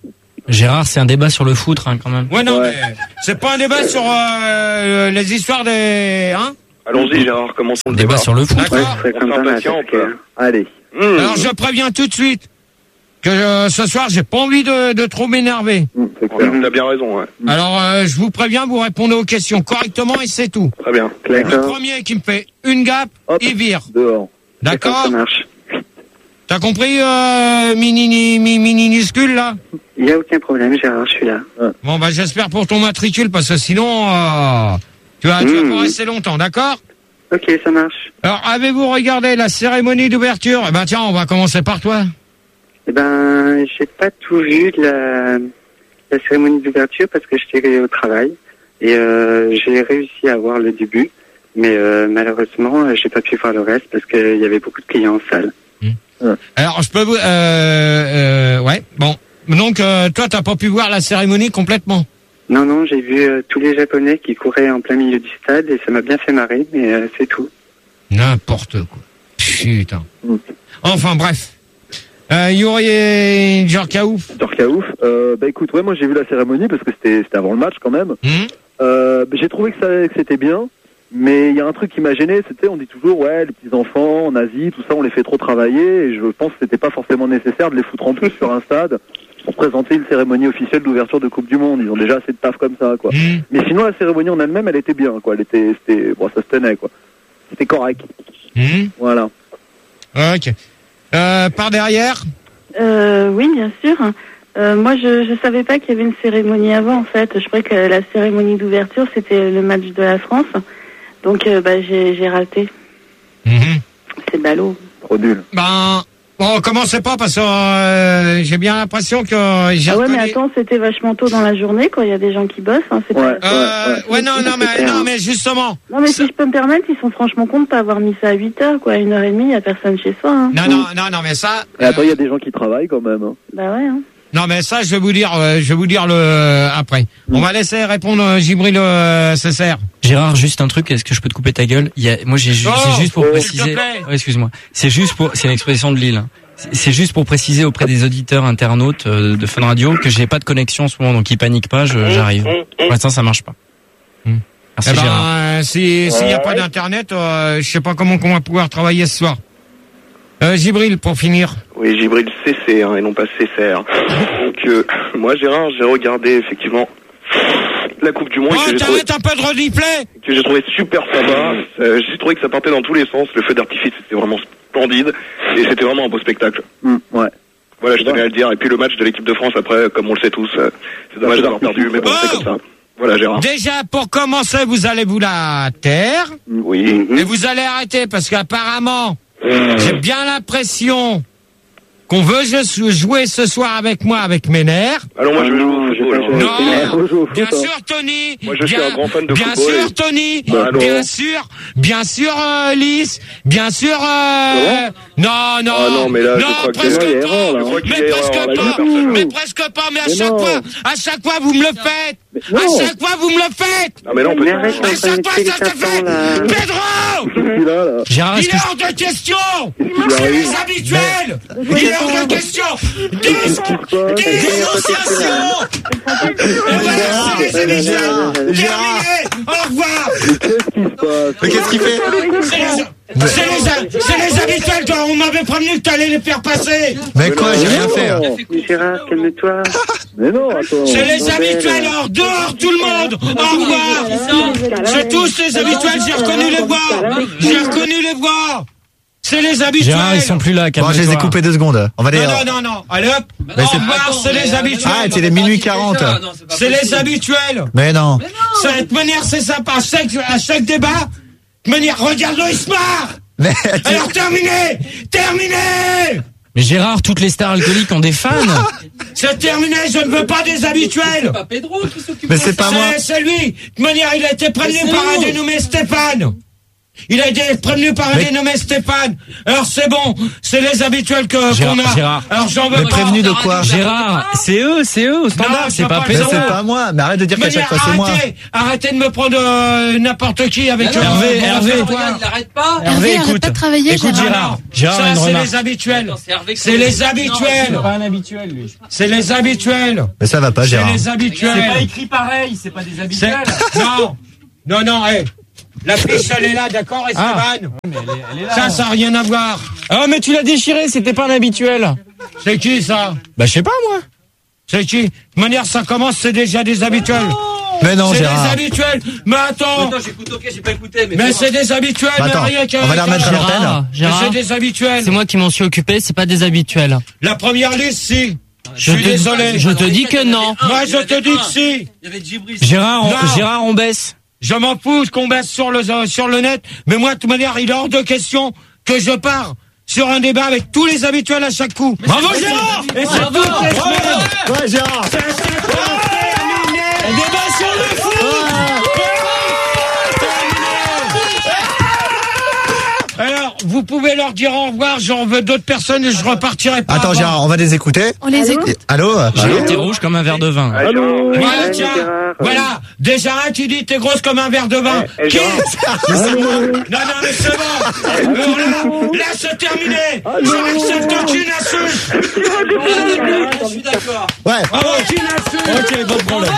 Gérard, c'est un débat sur le foot, hein, quand même. Ouais, non, ouais. mais c'est pas un débat sur euh, les histoires des... Hein Allons-y, Gérard, commençons le débat. Débat sur le foot. D'accord. Ouais, on s'impatiente. Allez. Mmh. Alors, je préviens tout de suite que euh, ce soir, j'ai pas envie de, de trop m'énerver. Mmh, c'est clair. T'as bien raison, ouais. Alors, euh, je vous préviens, vous répondez aux questions correctement et c'est tout. Très bien. Le premier qui me fait une gaffe, hop, il vire. Dehors. D'accord. Ça marche. T'as compris, euh, mini, mini, minuscule, là? Il n'y a aucun problème, Gérard, je suis là. Bon, bah, j'espère pour ton matricule, parce que sinon, euh, tu vas, mmh. tu vas pas rester longtemps, d'accord? Ok, ça marche. Alors, avez-vous regardé la cérémonie d'ouverture? Eh ben, tiens, on va commencer par toi. Eh ben, j'ai pas tout vu de la, la cérémonie d'ouverture parce que j'étais au travail. Et, euh, j'ai réussi à voir le début. Mais, euh, malheureusement, j'ai pas pu voir le reste parce qu'il y avait beaucoup de clients en salle. Alors, je peux vous... Euh, euh, ouais, bon. Donc, euh, toi, t'as pas pu voir la cérémonie complètement? Non, non, j'ai vu euh, tous les Japonais qui couraient en plein milieu du stade et ça m'a bien fait marrer, mais euh, c'est tout. N'importe quoi. Putain. Enfin, bref. Euh, Yuri Djorkaouf. Djorkaouf. Euh, bah écoute, ouais, moi j'ai vu la cérémonie parce que c'était c'était avant le match quand même. Mmh. Euh, bah, j'ai trouvé que, ça, que c'était bien. Mais il y a un truc qui m'a gêné, c'était, on dit toujours, ouais, les petits enfants en Asie, tout ça, on les fait trop travailler, et je pense que c'était pas forcément nécessaire de les foutre en plus sur un stade pour présenter une cérémonie officielle d'ouverture de Coupe du Monde. Ils ont déjà assez de taf comme ça, quoi. Mmh. Mais sinon, la cérémonie en elle-même, elle était bien, quoi. Elle était, c'était, bon, ça se tenait, quoi. C'était correct. Mmh. Voilà. Ok. Euh, par derrière? Euh, oui, bien sûr. Euh, moi, je je savais pas qu'il y avait une cérémonie avant, en fait. Je croyais que la cérémonie d'ouverture, c'était le match de la France. Donc, euh, bah, j'ai, j'ai raté. Mmh. C'est ballot. Trop nul. Ben, bon, commencez pas parce que euh, j'ai bien l'impression que euh, j'ai. Ah ouais, reconnu... mais attends, c'était vachement tôt dans la journée, quoi. Il y a des gens qui bossent. Hein, c'est ouais, pas... euh, ouais, ouais. ouais, non, non, mais, non, mais justement. Non, mais si je peux me permettre, ils sont franchement contents de pas avoir mis ça à huit heures, quoi. À une heure et demie, il y a personne chez soi. Hein. Non, non, non, non, mais ça. Et attends, il y a des gens qui travaillent quand même. Hein. Bah ouais, hein. Non, mais ça, je vais vous dire, euh, je vais vous dire le après. Mmh. On va laisser répondre euh, Gibril euh, Césaire. Gérard, juste un truc, est-ce que je peux te couper ta gueule? Il y a, moi, j'ai ju- oh, c'est juste pour oh, préciser. Oh, excuse-moi. C'est juste pour, c'est une expression de Lille. Hein. C'est, c'est juste pour préciser auprès des auditeurs internautes euh, de Fun Radio que j'ai pas de connexion en ce moment, donc ils paniquent pas, je, j'arrive. Pour l'instant, ça marche pas. Mmh. Merci, eh ben, Gérard. Euh, si, s'il n'y a pas d'internet, euh, je sais pas comment on va pouvoir travailler ce soir. Euh, Gibril, pour finir. Oui, Gibril C C, hein, et non pas C C R. Donc, euh, moi, Gérard, j'ai regardé, effectivement, la Coupe du Monde. Oh, t'arrêtes trouvé... un peu de replay! Que j'ai trouvé super sympa. Euh, j'ai trouvé que ça partait dans tous les sens. Le feu d'artifice, c'était vraiment splendide. Et c'était vraiment un beau spectacle. Mmh, ouais. Voilà, je tenais à le dire. Et puis le match de l'équipe de France, après, comme on le sait tous, euh, c'est dommage d'avoir perdu, mais bon, oh c'est comme ça. Voilà, Gérard. Déjà, pour commencer, vous allez vous la taire. Oui. Et vous allez arrêter, parce qu'apparemment, Mmh. j'ai bien l'impression qu'on veut jouer ce soir avec moi, avec mes nerfs. Alors moi je veux jouer au football. Non, bien sûr Tony. Moi je bien, suis un grand fan de bien football. Bien sûr Tony. Bah, bien sûr, bien sûr euh, Lys. Bien sûr. Euh... Non, non. Ah non, mais là, non, je crois presque qu'il y a pas. erreur, là. Mais presque erreur, pas. là, mais presque pas. Mais à mais chaque non. fois, à chaque fois vous me le faites. À chaque fois vous me le faites. Non mais là on peut. Mais arrête, À chaque fois ça se fait. Pedro. Là, là. Gérard, Il est-ce est que hors de question. qu'il C'est arrive les habituels. Il est hors de question. Dis- Dénonciation. Et voilà, c'est les habituels. Terminé. Au revoir. Qu'est-ce qui se passe? Mais qu'est-ce qu'il fait? C'est les, c'est les, a- c'est les habituels, toi. On m'avait prévenu que t'allais les faire passer. Mais quoi, j'ai rien fait. hein. Gérard, calme-toi. Mais non, attends. C'est les bordel. habituels. Alors, dehors, tout le monde. Au revoir. C'est tous les habituels. J'ai reconnu les voix. J'ai reconnu les voix. C'est les habituels. Gérard, ils sont plus là, Bon, calme-toi. je les ai coupés deux secondes. On va les. Non, non, non, non. Allez hop. Mais Au c'est- revoir, c'est les habituels. Ah, c'est les minuit quarante. C'est les habituels. Mais non. Ça, de toute manière, c'est sympa. À chaque, à chaque débat, de manière, regarde-le, il se marre. Mais Alors, terminé. Terminé. Mais Gérard, toutes les stars alcooliques ont des fans. C'est terminé, je ne veux pas des habituels. Pas Pedro qui s'occupe Mais c'est pas moi. C'est c'est lui. De toute manière, il a été prévenu Mais c'est par un nous. dénommé Stéphane. Il a été prévenu par un Mais- dénommé Stéphane. Alors c'est bon, c'est les habituels que Gérard, qu'on a. Gérard. Alors j'en veux Mais pas. prévenu de quoi? Gérard, c'est eux, c'est eux au standard, Non, c'est je pas veux pas Mais le Pedro. c'est pas moi. Mais arrête de dire qu'à chaque fois c'est moi. Arrêtez, arrêtez de me prendre euh, n'importe qui avec Non, non, euh, Hervé, mon Hervé. répertoire. Il n'arrête pas. Hervé, Hervé, arrête écoute. pas de travailler, Écoute Gérard. Gérard. Gérard, Ça, une c'est remarque. les habituels. C'est Hervé qui- C'est les Non, habituels. c'est pas un habituel, lui. C'est les habituels. Mais ça va pas, C'est Gérard. les C'est pas habituels. écrit pareil, c'est pas des C'est- habituels. Non, non, non, hé. La fiche, elle est là, d'accord, Ah. Esteban? Ça, ça n'a rien à voir. Ah, mais tu l'as déchiré, c'était pas un habituel. C'est qui, ça? Bah, je sais pas, moi. C'est qui? De toute manière, ça commence, c'est déjà des habituels. Mais non, C'est Gérard. des habituels. Mais attends. Attends, j'écoute, ok, j'ai pas écouté, mais. Mais fais c'est des habituels, Bah, mais attends, rien qu'à. on va la remettre à qu'à- l'antenne. Gérard, Mais Gérard, c'est des habituels. c'est moi qui m'en suis occupé, c'est pas des habituels. La première liste, si. Je Je suis te- désolé. Je te dis que non. Moi, je te dis que si. Gérard, on, Non. Gérard, on baisse. Je m'en fous qu'on baisse sur le, sur le net, mais moi, de toute manière, il est hors de question que je pars sur un débat avec tous les habituels à chaque coup. Bravo, Gérard! Et c'est Bravo, toutes les bravo. semaines. Ouais, Gérard. C'est à chaque fois terminé. Débat sur le foot! Alors, vous pouvez leur dire au revoir, j'en veux d'autres personnes et je repartirai pas. Attends, avant. Gérard, on va les écouter. On les écoute. Allô? Gérard, t'es rouge comme un verre de vin. Allô? Voilà, Ouais, tiens, Gérard. voilà. Déjà, tu dis t'es grosse comme un verre de vin. Eh, eh, Qui Gérard. C'est Allô? moi. Non, non, mais c'est bon. Alors là, là, c'est terminé. J'accepte aucune insulte. Je suis d'accord. Ouais. Aucune insulte. Ok, pas de problème.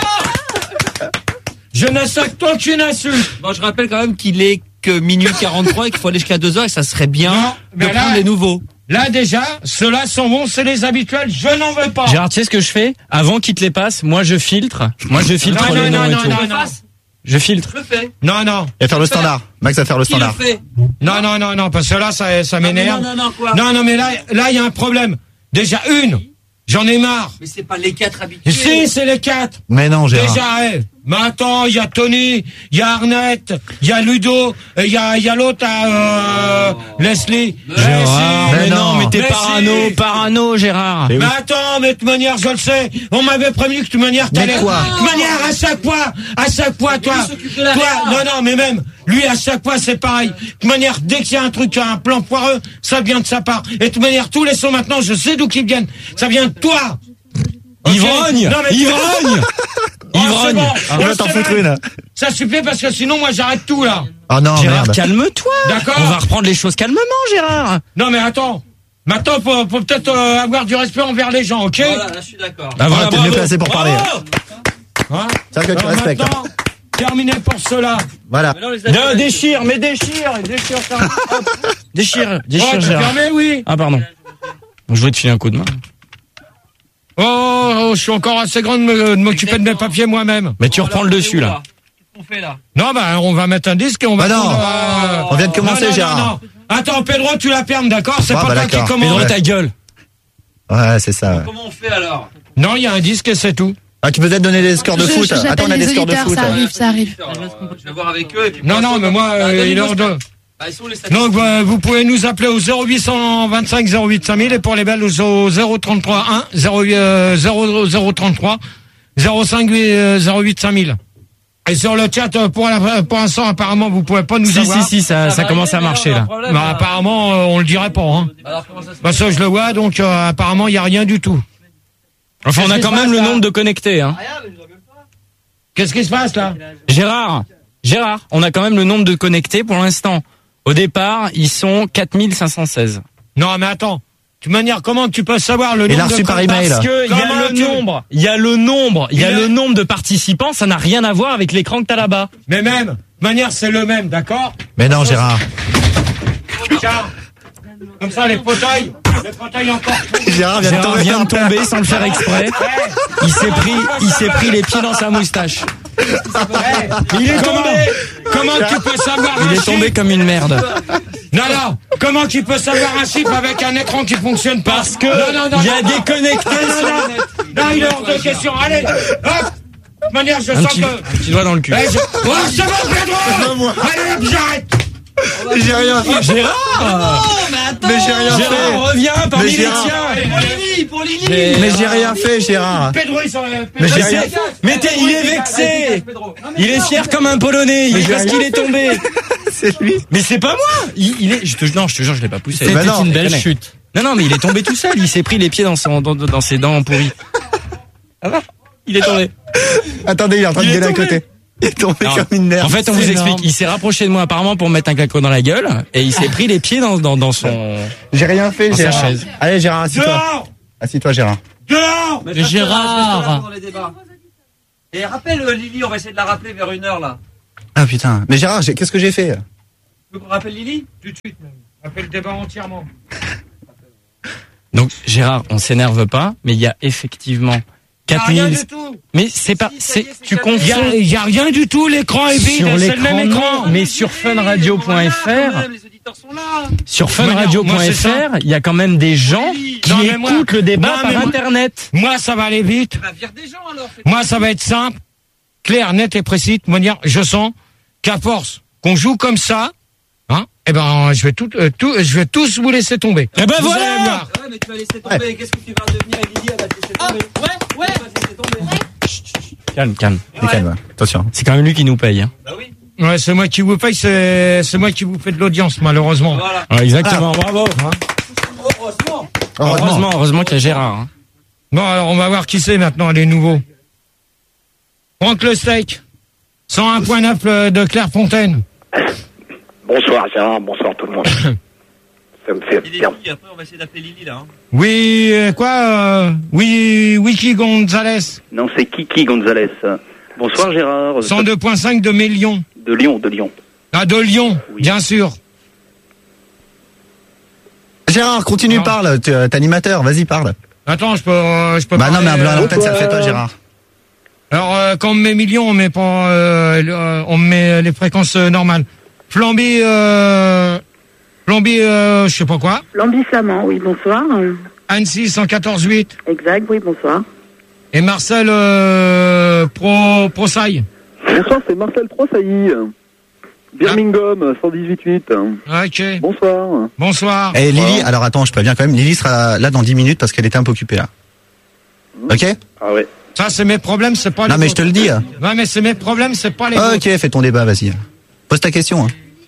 Je n'accepte aucune insulte. Bon, je rappelle quand même qu'il est que minuit quarante-trois et qu'il faut aller jusqu'à deux heures et que ça serait bien Non, de mais là- prendre les nouveaux. Là, déjà, ceux-là sont bons, c'est les habituels. Je n'en veux pas. Gérard, tu sais ce que je fais? Avant qu'il te les passe, moi je filtre. Moi je filtre Non, les non, noms non, et non, tout. non, non. Je filtre. Je le fais. Non, non. Il va faire le standard. Max va faire le Qui le standard. fait? Non, non, non, non, parce que là, ça, ça m'énerve. Non, non, non, quoi? Non, non, mais là, là, il y a un problème. Déjà, une. J'en ai marre. Mais c'est pas les quatre habitués. Si, c'est les quatre. Mais non, Gérard. Déjà, eh, mais attends, il y a Tony, il y a Arnett, il y a Ludo, il y a, il y a l'autre, euh, Leslie. Gérard, Eh, mais si. non, mais t'es Mais parano, si. parano, Gérard. Mais attends, mais de toute manière, je le sais. On m'avait prévenu que de toute manière, t'allais. Mais quoi? De toute manière, à chaque fois, à chaque fois, toi, lui s'occupe de la toi, réa. non, non, mais même, lui, à chaque fois, c'est pareil. De toute manière, dès qu'il y a un truc, un plan foireux, ça vient de sa part. Et de toute manière, tous les sons maintenant, je sais d'où qu'ils viennent. Ça vient de toi. Ok? Ivrogne, Non, mais- ivrogne. Oh, c'est Ivrogne. bon. On Ouais, va t'en c'est foutre vrai. une. Ça suffit parce que sinon, moi, j'arrête tout, là. Oh non, Gérard, merde. calme-toi. D'accord. On va reprendre les choses calmement, Gérard. Non, mais attends. Maintenant, faut, faut peut-être euh, avoir du respect envers les gens, ok? Voilà, là, je suis d'accord. Bah Ah, t'es mieux placé pour parler. Hein? C'est que tu Alors respectes. maintenant, terminé pour cela. Voilà. Mais non, les Non, habitués- déchire, mais déchire, déchire ça. Hop. Déchire, déchire, Oh, t'es Gérard. fermé, oui. Ah, pardon. Je voulais te filer un coup de main. Oh, oh, je suis encore assez grand de me- de m'occuper de mes papiers moi-même. Mais tu reprends le dessus, là. Qu'est-ce qu'on fait là? Non, bah, on va mettre un disque et on va... Bah non. prendre, euh, On vient de commencer, non, non, Gérard. non, non. Attends, Pedro, tu la fermes, d'accord? C'est Ah, pas bah, toi qui d'accord. commande. Pedro, Ouais. ta gueule. Ouais, c'est ça. ouais. Comment on fait alors? Non, il y a un disque et c'est tout. Ah, tu peux peut-être donner des scores de Je- foot. j'appelle Attends, on a des les scores de auditeurs, foot. ça arrive, ça arrive. Je vais voir avec eux et puis. Non, pour non, l'instant, mais moi, bah, euh, donnez-nous il est hors de... Bah, ils sont les statistiques. Donc, euh, vous pouvez nous appeler au zéro huit cent vingt-cinq zéro huit cinq mille et pour les belles au zéro trente-trois un zéro zéro trente-trois zéro cinq zéro huit cinq mille. Et sur le chat, euh, pour la- pour l'instant, apparemment, vous pouvez pas nous Si, avoir. si, si, ça, ça commence à marcher, là. Bah, apparemment, euh, on le dirait pas, hein. Alors, comment ça se Parce que je le vois, donc, euh, apparemment, il y a rien du tout. Enfin, on Qu'est-ce a qui quand se même passe, le là nombre de connectés, hein. Qu'est-ce qui se passe, là? Gérard, Gérard, on a quand même le nombre de connectés pour l'instant. Au départ, ils sont quatre mille cinq cent seize. Non, mais attends. De toute manière, comment tu peux savoir le Il nombre a reçu de par contacts? email. Parce que il y Comment a le tu- nombre, il y a le nombre, il y a Il a- le nombre de participants, ça n'a rien à voir avec l'écran que t'as là-bas. Mais même, de toute manière, c'est le même, d'accord? Mais non, Gérard. Tiens. Comme ça, les fauteuils, les fauteuils encore. Gérard vient de Gérard tomber. vient de tomber sans le faire exprès. Il s'est pris, il s'est pris les pieds dans sa moustache. Il est tombé. Comment tu peux savoir un Il est chiffre? tombé comme une merde. Non, non. Comment tu peux savoir un chiffre avec un écran qui fonctionne pas? Parce que Non, non, non, il y a non, des non. connectés Non, sur non, le non. Non, il est hors de question. Allez, hop. De toute manière, je Un sens petit, que... un petit doigt dans le cul. Eh, je- Oh, c'est bon, Pedro. Allez, hop, j'arrête. J'ai rien fait. Gérard, Mais j'ai rien Gérard, fait. reviens parmi Mais les Gérard- tiens. Pour Lily, pour Lily. Mais- Mais j'ai rien fait, Gérard. Pedro, il s'en... Mais j'ai Mais rien. c'est- mais t'es- il est vexé. Il est fier comme un Polonais. Il est parce qu'il est tombé. poussé lui. Mais c'est pas moi. Il, il est. Je te, non, je te jure, je l'ai pas poussé. C'était Bah non, une belle connais. chute. Non, non, mais il est tombé tout seul. Il s'est pris les pieds dans son, dans, dans ses dents pourries. Ah va. Il est tombé. Attendez, il est en train Il de est gueuler à tombé. côté. Il est tombé Non, comme une merde. En fait, on C'est vous énorme. explique. Il s'est rapproché de moi apparemment pour me mettre un claquot dans la gueule et il s'est pris les pieds dans, dans, dans son. J'ai rien fait, dans sa Gérard. chaise. Allez, Gérard, assis-toi. Dehors Assis-toi, Gérard. Dehors Mais Gérard. Et rappelle euh, Lily, on va essayer de la rappeler vers une heure là. Ah putain. Mais Gérard, j'ai- qu'est-ce que j'ai fait? Tu veux qu'on rappelle Lily? Tout de suite, même. Rappelle le débat entièrement. Donc Gérard, on s'énerve pas, mais il y a effectivement quatre rien mille. du tout. Mais c'est pas, c'est, tu Il y confonds. a, il y a rien du tout, l'écran est vide, Sur c'est le même l'écran, écran. non, mais sur funradio point f r, Les auditeurs sont là. sur Moi, funradio point c'est f ça. r, il y a quand même des gens qui Non, mais moi- écoutent le débat Non, mais par moi- internet. Moi, ça va aller vite. Bah, vire des gens alors. fais- Moi, ça va être simple, clair, net et précis. De manière, je sens qu'à force qu'on joue comme ça, hein, eh ben, je vais tout, euh, tout, je vais tous vous laisser tomber. Eh ben Vous voilà. allez voir. Ouais, mais tu vas laisser tomber. Qu'est-ce que tu vas devenir avec Lily? Elle va te laisser tomber. ouais, ouais. Elle va te laisser tomber. Calme, calme. Mais calme, attention. C'est quand même lui qui nous paye. Hein. Bah oui. Ouais, c'est moi qui vous paye, c'est, c'est moi qui vous fais de l'audience, malheureusement. Voilà. Ouais, exactement, bravo. Oh, heureusement. Heureusement, heureusement qu'il y a Gérard. Hein. Bon, alors, on va voir qui c'est maintenant, les nouveaux. Franck Le Steak, cent un virgule neuf de Clairefontaine. Bonsoir Gérard, bonsoir tout le monde. Ça me fait Il est bien. qui? Après, on va essayer d'appeler Lily là. Hein. Oui, euh, quoi, euh, oui, Wiki Gonzalez, Non, c'est Kiki Gonzalez. Bonsoir Gérard. cent deux virgule cinq de Mélion. De Lyon, de Lyon. Ah, de Lyon, bien sûr. Gérard, continue, Non. parle. T'es t'es animateur, vas-y, parle. Attends, je peux, euh, je peux Bah non, parler, mais à blanc à euh, l'antenne, ça le fait pas, Gérard. Alors, euh, quand on met millions, on met pas, euh, le- euh, on met les fréquences euh, normales. Flamby, euh, Flamby, euh, je sais pas quoi. Flamby Flamand, oui, bonsoir. Annecy, cent quatorze virgule huit. Exact, oui, bonsoir. Et Marcel, euh, Pro, Prosaille. Bonsoir, c'est Marcel Troissailly. Birmingham, cent dix-huit virgule huit. Ok. Bonsoir. Bonsoir. Et Lily, alors attends, je préviens quand même, Lily sera là dans dix minutes parce qu'elle était un peu occupée là. Ok? Ah ouais. Ça, c'est mes problèmes, c'est pas les Non mais je te le dis. Non, mais c'est mes problèmes, c'est pas les vôtres. Ok, fais ton débat, vas-y. Pose ta question. Hein.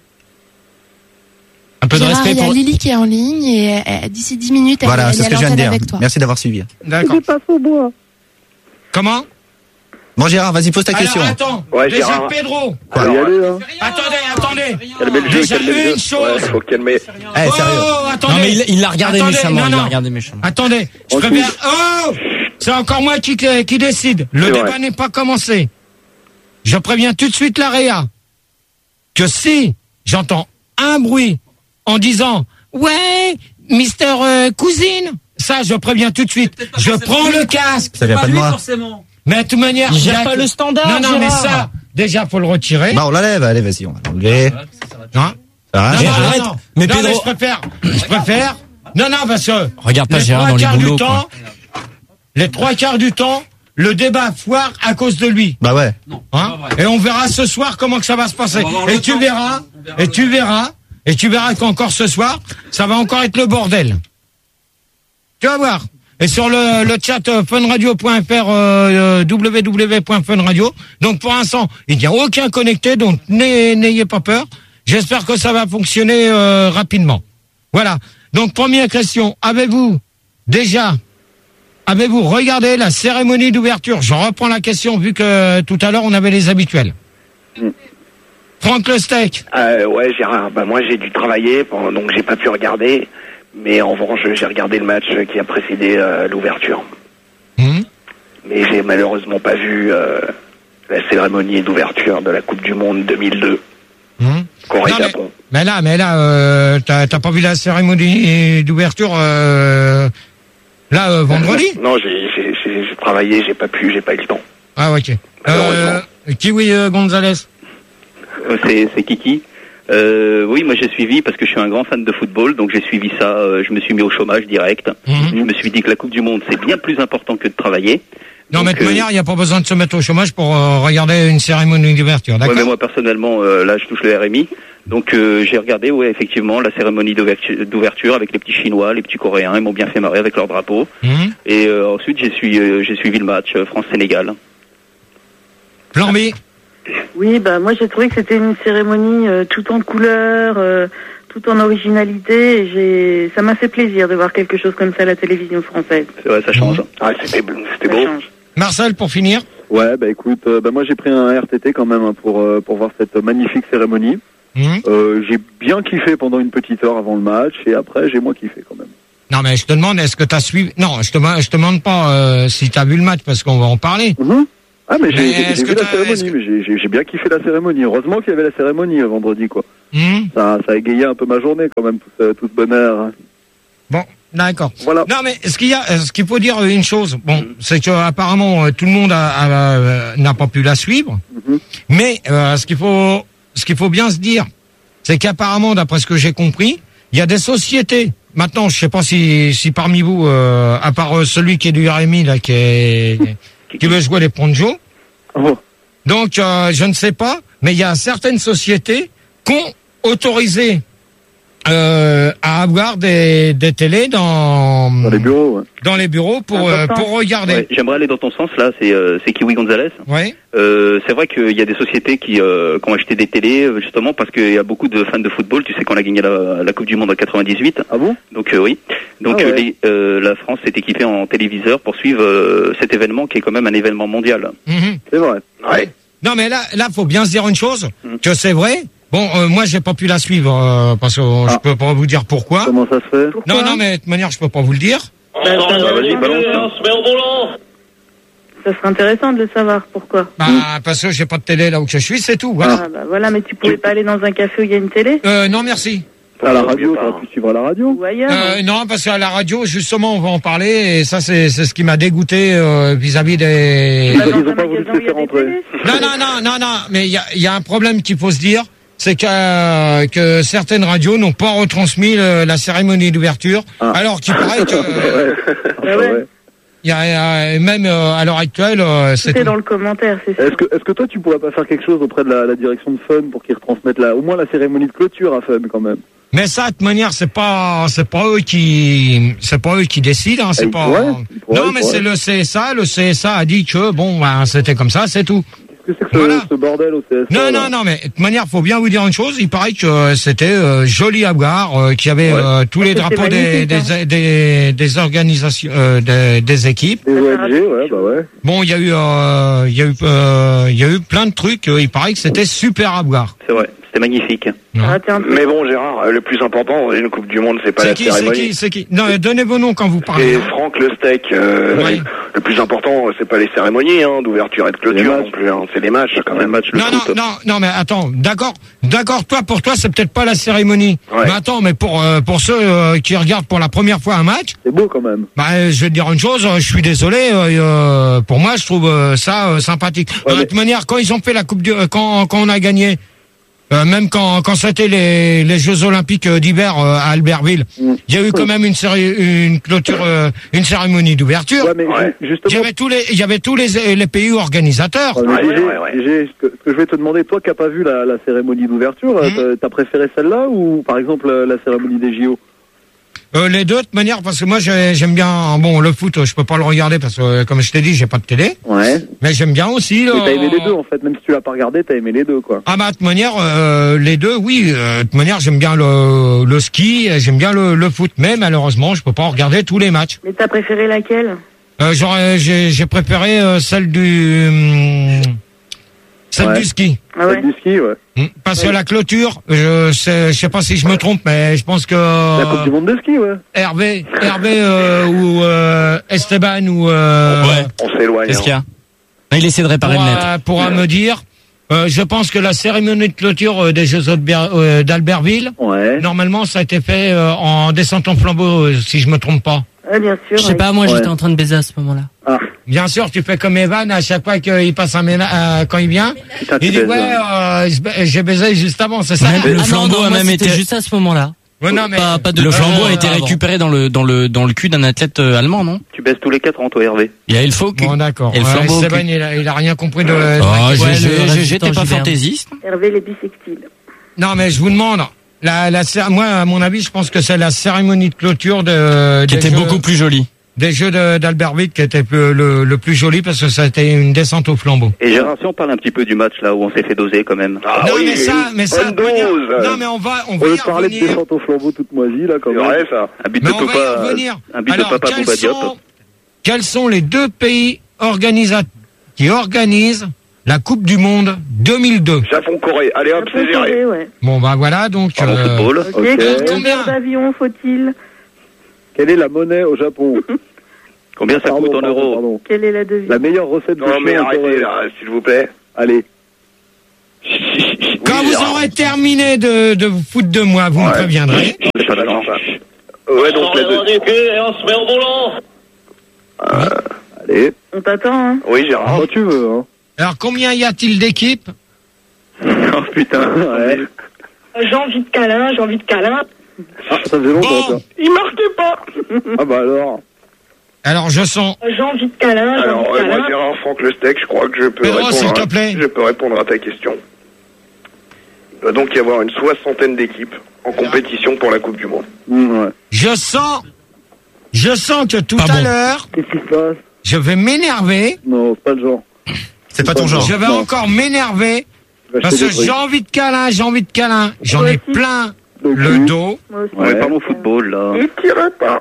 Un peu de Gérard, respect il y a pour. Lily qui est en ligne et euh, d'ici dix minutes, elle, Voilà, elle c'est est ce à que je viens de l'antenne dire. avec toi. Merci d'avoir suivi. D'accord. Je passe au bois. Comment? Bon Gérard, vas-y, pose ta question. Alors, attends. Ouais, déjà, Gérard. Pedro. Quoi Y aller, hein. Attendez, attendez. Calmez le jeu, Déjà, calmez le une jeu. chose. Ouais, faut calmer. Eh, sérieux. Oh, attendez. Non mais il, il l'a regardé Attendez, méchamment. non, il l'a non. regardé méchamment. Attendez, je Ensuite- préviens. Oh, c'est encore moi qui, qui décide. Le C'est débat vrai. n'est pas commencé. Je préviens tout de suite la Réa que si j'entends un bruit en disant ouais, Mister euh, Cousine, ça je préviens tout de suite. Je prends le casque. Ça vient pas de lui moi. forcément. Mais de toute manière, Il gère y a pas que- le standard, Non, non, mais Gérard. ça, déjà faut le retirer. Bah on l'enlève, allez, vas-y, on va l'enlever. Hein Ça va, Non, Mais non, Gérard arrête. non, non. Mais Non, Pedro- je préfère. Je préfère. Non, non, parce que. Regarde pas les Gérard trois dans les quarts du boulots, temps, les trois quarts du temps, le débat foire à cause de lui. Bah ouais. Hein et on verra ce soir comment que ça va se passer. On va voir Et le tu temps. verras, On verra et le tu verras, et tu verras qu'encore ce soir, ça va encore être le bordel. Tu vas voir. Et sur le, le chat euh, funradio point f r, euh, w w w point funradio. Donc pour l'instant, il n'y a aucun connecté, donc n'ayez n'ayez pas peur. J'espère que ça va fonctionner euh, rapidement. Voilà. Donc première question, avez-vous déjà, avez-vous regardé la cérémonie d'ouverture? Je reprends la question vu que tout à l'heure on avait les habituels. Mm. Franck Le Steak. Euh, ouais, Gérard, bah moi j'ai dû travailler, pendant- donc j'ai pas pu regarder. Mais en revanche, j'ai regardé le match qui a précédé euh, l'ouverture. Mhm. Mais j'ai malheureusement pas vu euh, la cérémonie d'ouverture de la Coupe du Monde deux mille deux. Mhm. Non, Corée-Japon. Mais là, mais là, euh, t'as t'as pas vu la cérémonie d'ouverture euh, là euh, vendredi? Non, j'ai j'ai- j'ai- j'ai travaillé, j'ai pas pu, j'ai pas eu le temps. Ah ok. Malheureusement. Euh, Kiwi euh, Gonzalez. Euh, C'est c'est Kiki. Euh, oui, moi j'ai suivi parce que je suis un grand fan de football, donc j'ai suivi ça. euh, je me suis mis au chômage direct. Mhm. Je me suis dit que la Coupe du Monde c'est bien plus important que de travailler. Non, Donc, mais de toute euh, manière, il n'y a pas besoin de se mettre au chômage pour euh, regarder une cérémonie d'ouverture, Ouais, d'accord? mais moi personnellement, euh, là je touche le R M I, donc euh, j'ai regardé, ouais, effectivement, la cérémonie d'ouvertu- d'ouverture avec les petits Chinois, les petits Coréens, ils m'ont bien fait marrer avec leur drapeau. Mhm. Et euh, ensuite j'ai suivi, euh, j'ai suivi le match euh, France-Sénégal. Flamby. Oui, bah moi j'ai trouvé que c'était une cérémonie euh, tout en couleurs, euh, tout en originalité. Et j'ai, ça m'a fait plaisir de voir quelque chose comme ça à la télévision française. C'est vrai, ça change. Ah, c'était, c'était beau. Marcel, pour finir. Ouais, bah écoute, euh, bah moi j'ai pris un R T T quand même hein, pour euh, pour voir cette magnifique cérémonie. Mmh. Euh, j'ai bien kiffé pendant une petite heure avant le match et après j'ai moins kiffé quand même. Non, mais je te demande, est-ce que tu as suivi... Non, je te, je te demande pas euh, si tu as vu le match, parce qu'on va en parler. Mmh. Ah, mais j'ai, Mais j'ai, est-ce j'ai que vu la t'as- cérémonie, est-ce que- mais j'ai, j'ai, j'ai bien kiffé la cérémonie. Heureusement qu'il y avait la cérémonie euh, vendredi, quoi. Mmh. Ça, ça a égayé un peu ma journée quand même, tout ce, tout ce bonheur. Bon, d'accord. Voilà. Non, mais ce qu'il y a, ce qu'il faut dire une chose, bon, c'est que apparemment euh, tout le monde a, a- euh, n'a pas pu la suivre, Mhm. mais euh, ce qu'il faut, ce qu'il faut bien se dire, c'est qu'apparemment, d'après ce que j'ai compris, il y a des sociétés. Maintenant, je sais pas si, si parmi vous, euh, à part euh, celui qui est du R M I là, qui est, qui veut jouer les ponjos. Oh. Donc, euh, je ne sais pas, mais il y a certaines sociétés qui ont autorisé euh, à avoir des, des télés dans, Dans les bureaux, ouais. dans les bureaux pour, euh, pour regarder. Ouais, j'aimerais aller dans ton sens là, c'est euh, c'est Kiwi Gonzalez. Ouais. Euh, c'est vrai qu'il y a des sociétés qui, euh, qui ont acheté des télés euh, justement parce qu'il y a beaucoup de fans de football. Tu sais qu'on a gagné la, la Coupe du Monde en quatre-vingt-dix-huit. Ah bon? Donc euh, oui. Donc Ah ouais. euh, les, euh, la France s'est équipée en téléviseur pour suivre euh, cet événement qui est quand même un événement mondial. Mhm. C'est vrai. Ouais. Non, mais là, là, faut bien se dire une chose, que c'est vrai. Bon, euh, moi, j'ai pas pu la suivre euh, parce que euh, je peux pas vous dire pourquoi. Comment ça se fait? Non, non, mais de toute manière, je peux pas vous le dire. Bah, ça, Vas-y, balance. ça serait intéressant de le savoir. Pourquoi? Bah, parce que j'ai pas de télé là où je suis, c'est tout. Voilà. Ah bah voilà, mais tu pouvais pas aller dans un café où il y a une télé? Euh, non, merci. À la radio, t'aurais pu suivre à la radio? Ou ailleurs? Euh, non, parce qu'à la radio, justement, on va en parler, et ça, c'est, c'est ce qui m'a dégoûté euh, vis-à-vis des... Bah, dans Ils ont un pas voulu magasin te où il y a faire des entrer. télés? Non, non, non, non, non, mais il y a, il y a un problème qu'il faut se dire, c'est que, euh, que certaines radios n'ont pas retransmis le- la cérémonie d'ouverture, alors qu'il paraît que... Ouais. Bah ouais. Il y a, il y a- même euh, à l'heure actuelle, euh, c'est... Tout est tout. dans le commentaire, c'est sûr. Est-ce que, est-ce que toi tu pourrais pas faire quelque chose auprès de la, la direction de Fun pour qu'ils retransmettent la, au moins la cérémonie de clôture à Fun quand même? Mais ça, de toute manière, c'est pas, c'est pas eux qui, c'est pas eux qui décident, hein, c'est Ils pas. pourraient, ils pourraient, non, ils mais pourraient. c'est le C S A. Le C S A a dit que bon, ben, c'était comme ça, c'est tout. Qu'est-ce que c'est que ce, Voilà. ce bordel au C S A? Non, là non, non, mais de toute manière, faut bien vous dire une chose. Il paraît que euh, c'était euh, joli à voir, euh, qu'il y avait Ouais. euh, tous les C'était drapeaux des, magnifique, des, des, des organisations, euh, des, des équipes. Des O N G, ouais, bah ouais. Bon, il y a eu, euh, il y a eu, euh, il y a eu plein de trucs. euh, il paraît que c'était super à voir. C'est vrai, c'était magnifique. Ah, t'es un peu- Mais bon, Gérard, le plus important dans une Coupe du Monde, c'est pas C'est la qui, c'est cérémonie. qui, c'est qui Non, donnez vos noms quand vous parlez. C'est hein. Franck Le Steak. euh, Ouais. Le plus important, c'est pas les cérémonies hein, d'ouverture et de Les clôture matchs. non plus. Hein. C'est les matchs quand même. match, le Non, non, foot. non, non, mais attends, d'accord, d'accord, toi, pour toi, c'est peut-être pas la cérémonie. Ouais. Mais attends, mais pour, euh, pour ceux euh, qui regardent pour la première fois un match, C'est beau quand même. bah, euh, je vais te dire une chose, euh, je suis désolé, euh, euh, pour moi, je trouve euh, ça euh, sympathique. Ouais, de mais- toute manière, quand ils ont fait la Coupe du, euh, quand, quand on a gagné, euh, même quand, quand c'était les, les Jeux Olympiques euh, d'hiver euh, à Albertville, Mm. il y a eu quand même une série, une clôture, euh, une cérémonie d'ouverture. Ouais, mais Ouais. ju- Il y justement, avait tous les, il y avait tous les, les pays organisateurs. Ouais, mais Ouais, D G, ouais, ouais. D G, ce que, ce que je vais te demander, toi qui n'as pas vu la, la cérémonie d'ouverture, Mhm. t'as- t'as préféré celle-là ou par exemple la, la cérémonie des J O? Euh, les deux de toute manière, parce que moi j'ai- j'aime bien, bon, le foot, je peux pas le regarder parce que euh, comme je t'ai dit, j'ai pas de télé, Ouais. mais j'aime bien aussi. Mais le- t'as aimé les deux en fait, même si tu l'as pas regardé, t'as aimé les deux quoi. Ah bah de toute manière, euh, les deux, oui. euh, de toute manière, j'aime bien le, le ski, et j'aime bien le, le foot, mais malheureusement, je peux pas regarder tous les matchs. Mais t'as préféré laquelle? Euh, j'aurais, j'ai, j'ai préféré euh, celle du, hum, celle Ouais. du ski. Ah ouais? Celle du ski, ouais. Hum, Parce que la clôture, je sais, je sais pas si je me trompe, mais je pense que La Coupe du Monde de ski, ouais. Hervé, Hervé euh, ou euh, Esteban ou euh, Ouais. On s'éloigne. Qu'est-ce qu'il y hein. a? Non, il essaie de réparer le net. pourra, pourra me dire. Euh, je pense que la cérémonie de clôture euh, des Jeux d'Alber- euh, d'Albertville, Ouais. normalement, ça a été fait euh, en descente en flambeau, euh, si je me trompe pas. Ouais, bien sûr. Je sais ouais. pas, moi Ouais. j'étais en train de baiser à ce moment-là. Ah. Bien sûr, tu fais comme Evan à chaque fois qu'il passe un ménage, euh, quand il vient. Putain, tu Il dit baises, ouais, hein. euh, j'ai- j'ai baisé juste avant, c'est ça. Même le Ah non, flambeau non, a moi, même c'était été. juste à ce moment-là. Ouais, non, mais Pas, pas de Le flambeau euh, a été avant. récupéré dans le dans le dans le cul d'un athlète euh, allemand, non? Tu baisses tous les quatre en toi, Hervé. Il y a Elfo qui. bon, d'accord. Et le Ouais, flambeau au Esteban, cul. il a, il a rien compris de. Oh, Ouais, j'ai- le j'ai- reste du j'étais temps, pas j'y vais. fantaisiste. Hervé les bisextiles. Non, mais je vous demande. La, la, cé- moi, à mon avis, je pense que c'est la cérémonie de clôture de. Qui des était Jeux- beaucoup plus jolie. des jeux de, d'Albert Witt qui était le, le, le plus joli parce que ça a été une descente au flambeau. Et Gérard, si on parle un petit peu du match là où on s'est fait doser quand même. Ah, non, oui, mais ça, mais ça, bonne dose. non, mais on va, on va On y veut parler de revenir. descente au flambeau toute moisie, là, quand C'est même. vrai, ça. Un but Mais de on va y papa, revenir. un but Alors, de papa quels Bouba Diop. sont, quels sont les deux pays organisa- qui organisent la Coupe du Monde deux mille deux? Japon-Corée. Allez hop, c'est géré. Corée, ouais. Bon, bah voilà, donc. Pardon, euh, football. Ok, Ok. combien d'avions faut-il? Quelle est la monnaie au Japon? Combien ça Pardon, coûte en pardon, euros pardon. Quelle est la devise? La meilleure recette de Non, mais chien en arrêtez, Corée. là, s'il vous plaît. Allez. Quand Oui, vous Gérard. aurez terminé de, de vous foutre de moi, vous me Ouais. préviendrez. C'est pas d'accord. Ouais, donc la deux. et on se met au volant. Euh, allez. On t'attend, hein? Oui, Gérard. Quand tu veux, hein. Alors, combien y a-t-il d'équipes? Oh putain. Ouais. J'ai envie de câlin, j'ai envie de câlin. Ah, ça faisait longtemps, Bon. ça. Il marquait pas. Ah bah alors. Alors, je sens. J'ai envie de câlin, j'ai Alors, envie de euh, moi, câlin. Gérard Franck Le Steak, je crois que je peux Pedro, répondre. s'il te à- plaît. Je peux répondre à ta question. Il doit donc y avoir une soixantaine d'équipes en compétition pour la Coupe du Monde. Mmh, ouais. Je sens. Je sens que tout Pas à bon. l'heure, Qu'est-ce qui se passe? je vais m'énerver. Non, c'est pas le genre. C'est pas ton genre. Je vais Non. encore m'énerver. Je vais Parce acheter que des trucs. j'ai envie de câlin, j'ai envie de câlin. J'en Moi ai aussi. plein Le le cul. dos. Moi aussi. Ouais, parlons football là. Il tirait pas.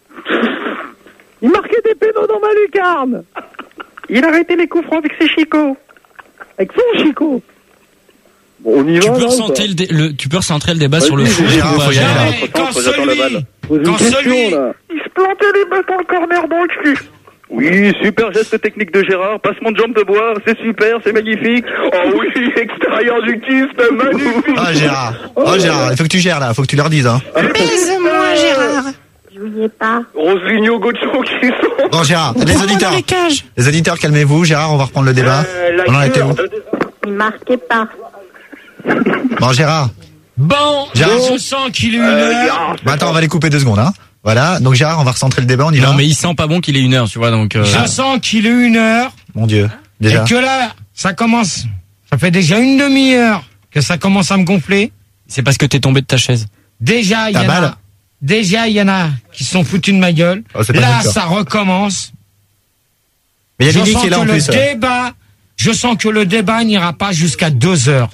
Il marquait des pénaux dans ma lucarne. Il a arrêté les coups francs avec ses chicots. Avec son chicot. Bon, on y Tu va, peux, là, ou recentrer pas? le, dé- le- tu peux recentrer le débat Vas-y, sur le foot Gérard, ou pas, faut y aller, Gérard là. Mais quand Faut j'attends la balle. celui, Pose une quand question, celui, là. Il se plantait les balles dans le corner dans le cul. Oui, super geste technique de Gérard, passement de jambe de bois, c'est super, c'est magnifique. Oh oui, extérieur du kiss, c'est magnifique. Ah, Gérard. Oh, Gérard, il faut que tu gères, là. Il faut que tu leur dises, hein. Baise-moi, Gérard. Je vous y ai pas. Roseligno Gocho qui sont. Bon, Gérard, les auditeurs. Dans les cages. Les auditeurs, calmez-vous. Gérard, on va reprendre le débat. Euh, la On en était où? cure. Il marquait pas. Bon, Gérard. bon, Gérard. je sens qu'il est une Euh, heure. Gérard, Bah, attends, on va les couper deux secondes, hein. Voilà. Donc, Gérard, on va recentrer le débat. On y va. Non, mais il sent pas bon qu'il ait une heure, tu vois, donc. euh, Je sens qu'il est une heure. Mon Dieu. Déjà. Et que là, ça commence. Ça fait déjà une demi-heure que ça commence à me gonfler. C'est parce que t'es tombé de ta chaise. Déjà, il y Ta en balle. a. Déjà, il y en a qui se sont foutus de ma gueule. Oh, c'est pas Là, comme ça. ça recommence. Mais il y a Je Lily sens qui est là que en le plus. débat, je sens que le débat n'ira pas jusqu'à deux heures.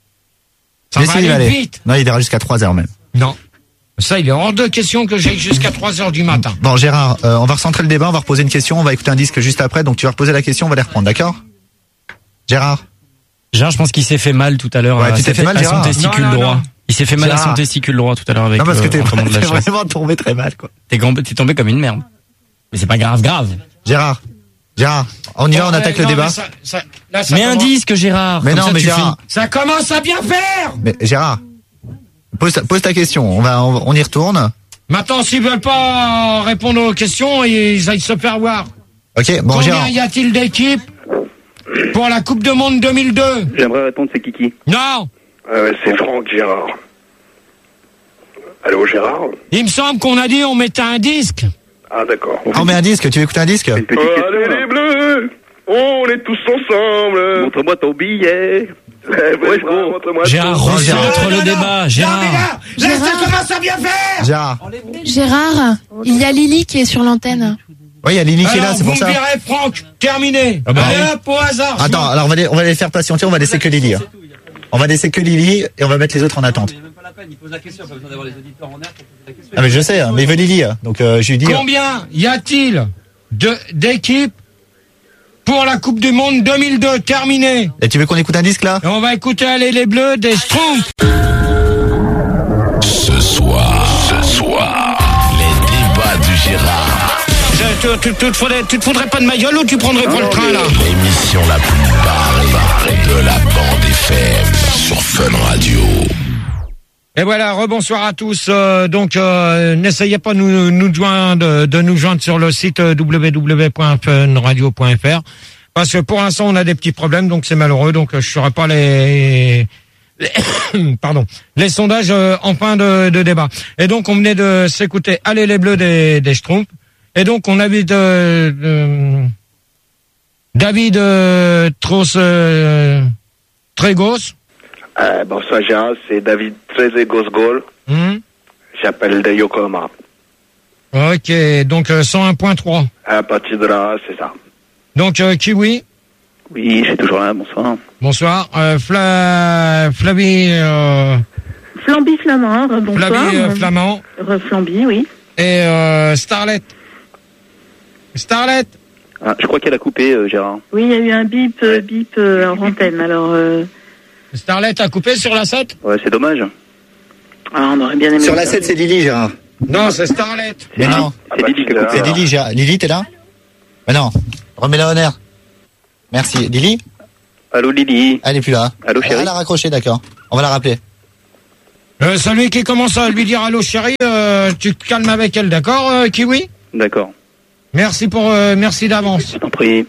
Ça Mais va si, il va aller aller. vite. Non, il ira jusqu'à trois heures même. Non. Ça, il est hors de question que j'aille jusqu'à trois heures du matin. Bon, Gérard, euh, on va recentrer le débat, on va reposer une question, on va écouter un disque juste après, donc tu vas reposer la question, on va les reprendre, d'accord? Gérard? Gérard, je pense qu'il s'est fait mal tout à l'heure. Ouais, à tu t'es sa- fait mal, à son Gérard. testicule Non, non, droit. non. Il s'est fait mal à Gérard. son testicule droit tout à l'heure avec Non, parce que le t'es rentrement de la t'es chaise. vraiment tombé très mal, quoi. T'es gam- t'es tombé comme une merde. Mais c'est pas grave, grave. Gérard, Gérard, on y va, on Ouais, attaque le non, débat. mais ça- ça- là, ça Mais un commence- disque, Gérard. Mais comme non, ça, mais tu Gérard, Ça commence à bien faire. mais Gérard, pose ta, pose ta question, on va, on, on y retourne. Maintenant, s'ils veulent pas répondre aux questions, ils aillent se faire voir. Ok, bon, Combien Gérard. y a-t-il d'équipes pour la Coupe du Monde deux mille deux? J'aimerais répondre, c'est Kiki. Non. Euh, c'est Franck Gérard. Allô, Gérard? Il me semble qu'on a dit on mettait un disque. Ah, d'accord. Ah, on met un disque, tu veux écouter un disque? Une petite Oh, question, allez, là. les bleus! Oh, on est tous ensemble! Montre-moi ton billet. Eh, vas-y, Ouais, gros. montre-moi Gérard, ton- recentre Non, le non, débat, non. Gérard. Non, mais là, là, ça Gérard. commence à bien faire. Gérard. Gérard, il y a Lily qui est sur l'antenne. Oui, il y a Lily qui est là, Alors, c'est vous pour ça. me direz, Franck, terminé. Ah bah Allez oui. hop, au hasard. Attends, alors on va les, on va les faire patienter, on va laisser que Lily. hein. On va laisser que Lily et on va mettre les autres en attente. Ah mais je sais, hein, mais il veut Lily, hein. Donc euh, je lui dis. Combien y a-t-il de d'équipes pour la Coupe du Monde deux mille deux terminée? Et tu veux qu'on écoute un disque là? Et on va écouter Allez les Bleus des Schtroumpfs. Ce soir, ce soir, les débats de Gérard. Tu, tu, tu, te faudrais, tu te foudrais pas de ma gueule ou tu prendrais pas le train là? L'émission la plus barrée de la bande F M sur Fun Radio. Et voilà, rebonsoir à tous. Euh, donc, euh, n'essayez pas de nous, nous joindre, de, de nous joindre sur le site w w w point fun radio point f r parce que pour l'instant, on a des petits problèmes, donc c'est malheureux. Donc, je ne saurais pas les, les pardon, les sondages euh, en fin de, de débat. Et donc, on venait de s'écouter Allez les Bleus des, des Schtroumpfs. Et donc, on avait de, de David euh, Tros euh, Trégos. Euh, bonsoir, Gérard, c'est David Trezegos Gol. Hum. J'appelle de Yokohama. Ok, donc euh, cent un virgule trois. À partir de là, c'est ça. Donc euh, Kiwi. Oui, je suis toujours là, bonsoir. Bonsoir. Euh, Fla... Flavie... Euh... Flamby Flamand, bonsoir. Flavie euh, Flamand. Euh, Flamby, oui. Et euh, Starlet. Starlet. Ah, je crois qu'elle a coupé, euh, Gérard. Oui, il y a eu un bip, euh, bip euh, en antenne, alors... Euh... Starlet a coupé sur la sept. Ouais, c'est dommage. Ah, on aurait bien aimé... Sur la sept, c'est Lily, Gérard. Non, c'est Starlet. Mais non. C'est Lily qui a coupé. C'est Lily, Gérard. Lily, t'es là? Mais non. Remets-la en air. Merci. Lily? Allô, Lily. Elle est plus là. Allô, chérie. Elle a raccroché, d'accord. On va la rappeler. Euh, celui qui commence à lui dire allô chérie, euh, tu te calmes avec elle, d'accord, euh, Kiwi? D'accord. Merci pour, euh, merci d'avance. Je t'en prie.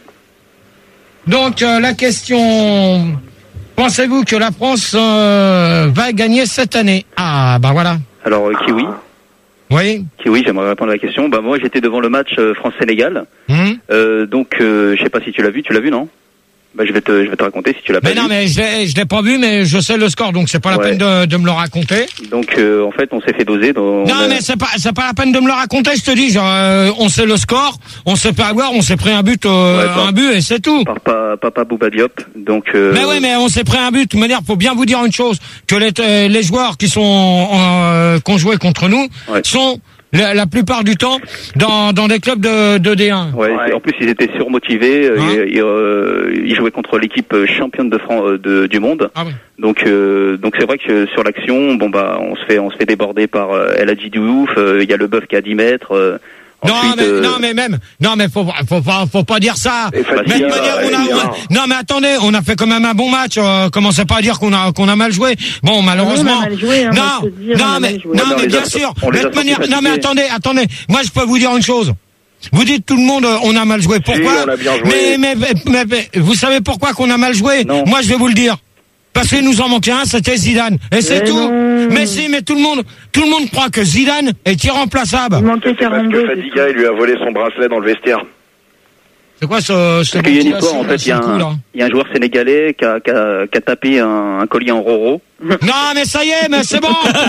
Donc euh, la question, pensez-vous que la France euh, va gagner cette année? Ah bah voilà. Alors, euh, Kiwi. Oui. Kiwi, j'aimerais répondre à la question. Bah moi, j'étais devant le match euh, France-Sénégal. Hum Euh, donc, euh, je sais pas si tu l'as vu. Tu l'as vu, non? Bah, je vais te, je vais te raconter si tu l'as pas Mais vu. non, mais je l'ai, je l'ai pas vu, mais je sais le score, donc c'est pas la Ouais. peine de, de me le raconter. Donc, euh, en fait, on s'est fait doser. Dans, Non, on a- mais c'est pas, c'est pas la peine de me le raconter, je te dis. Genre, euh, on sait le score, on s'est fait avoir, on s'est pris un but, euh, Ouais, par- un but et c'est tout. Par pa- Papa Bouba Diop. Donc, euh, Mais oui, mais on s'est pris un but. De toute manière, faut bien vous dire une chose, que les, euh, les joueurs qui sont euh, qui ont joué contre nous Ouais. sont la, la plupart du temps dans, dans des clubs de, de D un. Ouais, c'est- en plus ils étaient surmotivés. euh, Hein et, et, euh, ils jouaient contre l'équipe euh, championne de France euh, de, du monde. Ah oui. Donc euh, donc c'est vrai que sur l'action, bon bah on se fait on se fait déborder par euh, El Hadji Diouf. euh, Il y a le bœuf qui a dix mètres. euh, Non, ensuite, mais, euh, non, mais même, non, mais faut, faut pas, faut pas dire ça. Et Mais de Fatia, manière, on a, euh, on a- non, mais attendez, on a fait quand même un bon match. Euh, commencez pas à dire qu'on a, qu'on a mal joué. Bon, malheureusement. On a mal joué, hein, non, moi, je peux te dire, on non, a mais, mal joué. non, Ouais, mais on les bien a- sûr. on les De a toute manière, sentis non, mais fatigués. attendez, attendez. Moi, je peux vous dire une chose. Vous dites tout le monde, euh, on a mal joué. Pourquoi? on a bien joué. mais, mais, mais, mais, vous savez pourquoi qu'on a mal joué? Non. Moi, je vais vous le dire. Parce qu'il nous en manquait un, c'était Zidane. Et c'est Mais tout. non. Mais si, mais tout le monde, tout le monde croit que Zidane est irremplaçable. Il manquait C'est parce quarante-deux. que Fadiga, il lui a volé son bracelet dans le vestiaire. C'est quoi ce, ce Parce qu'il y a une histoire, en fait, il y, a ce coup, un- là il y a un joueur sénégalais qui a, qui a, qui a tapé un, un collier en roro. Non, mais ça y est, mais c'est bon.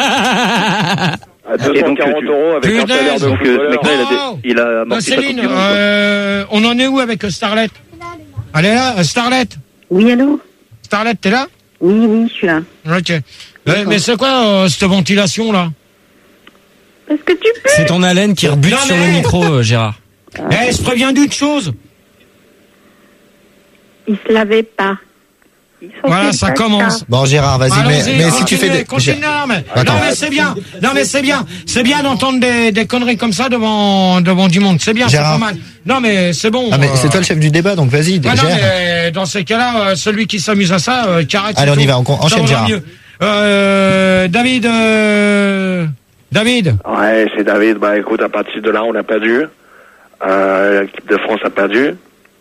À Et donc, deux cent quarante tu- euros avec un Punaise. salaire de Donc euh, ce footballeur. mec-là, il a, Oh. dé- il a Euh, amorti sa coupe Céline, du monde. quoi. euh, on en est où avec Starlet? Elle est là, euh, Starlet? Oui, allô? Starlet, t'es là? Oui, oui, je suis là. Ok. Euh, mais c'est quoi euh, cette ventilation là? Parce que tu peux. C'est ton haleine qui rebute Non, sur mais- le micro, euh, Gérard. Eh, je préviens d'une chose. Il se lavait pas. Voilà, ça commence. Bon, Gérard, vas-y, mais, Allons-y, mais si tu fais continuez, des... continuez, non, mais, Attends. non, mais c'est bien. Non, mais c'est bien. C'est bien d'entendre des, des conneries comme ça devant, devant du monde. C'est bien, c'est Gérard. pas mal. Non, mais c'est bon. Ah, mais euh, c'est toi le chef du débat, donc vas-y, Ouais, non, gère. mais dans ces cas-là, euh, celui qui s'amuse à ça, euh, qui arrête. Allez, c'est on y tout. va, on con- Ça enchaîne, vaudra Gérard. mieux. Euh, David, euh, David. Ouais, c'est David. Bah écoute, à partir de là, on a perdu. Euh, L'équipe de France a perdu.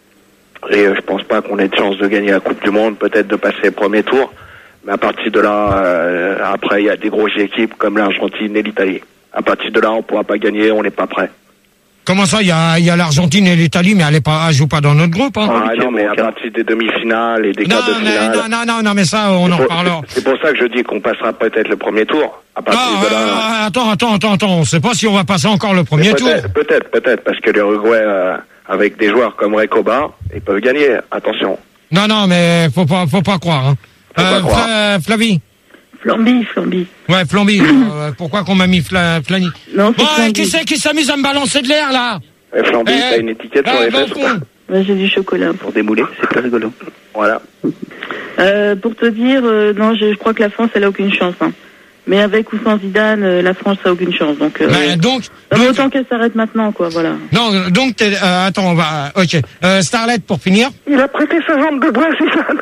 Et euh, je pense pas qu'on ait de chance de gagner la Coupe du Monde, peut-être de passer le premier tour. Mais à partir de là, euh, après, il y a des grosses équipes comme l'Argentine et l'Italie. À partir de là, on pourra pas gagner, on n'est pas prêt. Comment ça, il y a, il y a l'Argentine et l'Italie, mais elle est pas, elle joue pas dans notre groupe, hein. Ah non, mais à partir des demi-finales et des Non, quarts de mais, finale. non, non, non, non, mais ça, on c'est en pour- reparlera. C'est pour ça que je dis qu'on passera peut-être le premier tour. À partir Non, de là. euh, attends, attends, attends, attends, on sait pas si on va passer encore le premier Mais tour. peut-être, Peut-être, peut-être, parce que l'Uruguay, euh, avec des joueurs comme Recoba, ils peuvent gagner. Attention. Non, non, mais faut pas, faut pas croire, hein. Faut pas croire. Fla- Flavie. Flamby, Flamby. Ouais, Flamby. euh, pourquoi qu'on m'a mis Fla, Flani? Non, c'est Bon, Flamby. qui c'est qui s'amuse à me balancer de l'air, là? Et Flamby, Eh, t'as une étiquette eh, sur les bon fesses ou con. pas? Ouais, j'ai du chocolat. Pour démouler, c'est très rigolo. Voilà. Euh, pour te dire, euh, non, je, je crois que la France, elle a aucune chance. Hein. Mais avec ou sans Zidane, euh, la France a aucune chance. Donc, euh, Ben, donc, non, mais donc- autant qu'elle s'arrête maintenant, quoi, voilà. non, donc, t'es, euh, attends, on va, ok. Euh, Starlet, pour finir. Il a prêté sa jambe de bois, Zidane.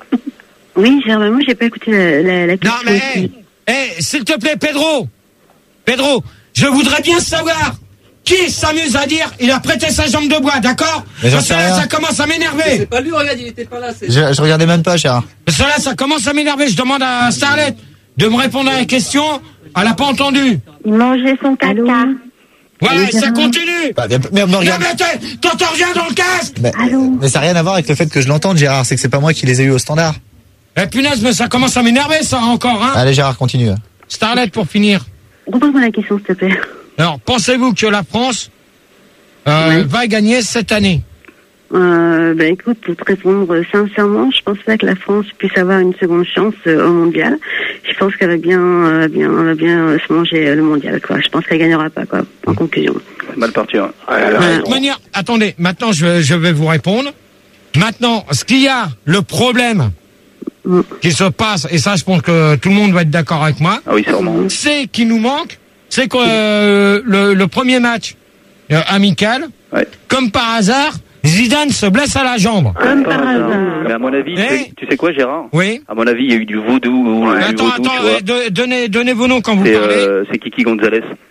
Oui, Germain, moi, j'ai pas écouté la, la, la Non, mais, eh, eh, s'il te plaît, Pedro. Pedro, je voudrais bien savoir qui s'amuse à dire il a prêté sa jambe de bois, d'accord? Mais j'en Parce que sais là, rien. ça commence à m'énerver. C'est pas lui, regarde, il était pas là. c'est- Je, je regardais même pas, Gérard. Parce que là, ça commence à m'énerver. Je demande à Starlet de me répondre à la question. Elle a pas entendu. Il mangeait son caca. Voilà, Allô, ça Gérard continue. Bah, mais, mais, Non, regarde. mais t'es- t'entends rien dans le casque. Mais, mais ça n'a rien à voir avec le fait que je l'entende, Gérard. C'est que c'est pas moi qui les ai eu au standard. Eh punaise, mais ça commence à m'énerver, ça, encore, hein. Allez, Gérard, continue. Starlet, pour finir. Repose-moi la question, s'il te plaît. Alors, pensez-vous que la France euh, va gagner cette année? Euh, ben écoute, pour te répondre sincèrement, je pense pas que la France puisse avoir une seconde chance euh, au mondial. Je pense qu'elle va bien, euh, bien, elle va bien euh, se manger euh, le mondial, quoi. Je pense qu'elle gagnera pas, quoi. En conclusion. C'est mal parti. Hein. De toute manière, attendez, maintenant je, je vais vous répondre. Maintenant, ce qu'il y a, le problème mm. qui se passe, et ça je pense que tout le monde va être d'accord avec moi, ah oui, sûrement. c'est qu'il nous manque, c'est que euh, le, le premier match euh, amical, ouais. comme par hasard, Zidane se blesse à la jambe. Comme par hasard. Mais à mon avis, Eh tu, sais, tu sais quoi, Gérard? Oui. À mon avis, il y a eu du vaudou. Ouais. Attends, du vaudou, attends, tu vois. euh, de- donnez, donnez vos noms quand vous C'est, parlez. euh, c'est Kiki Gonzalez.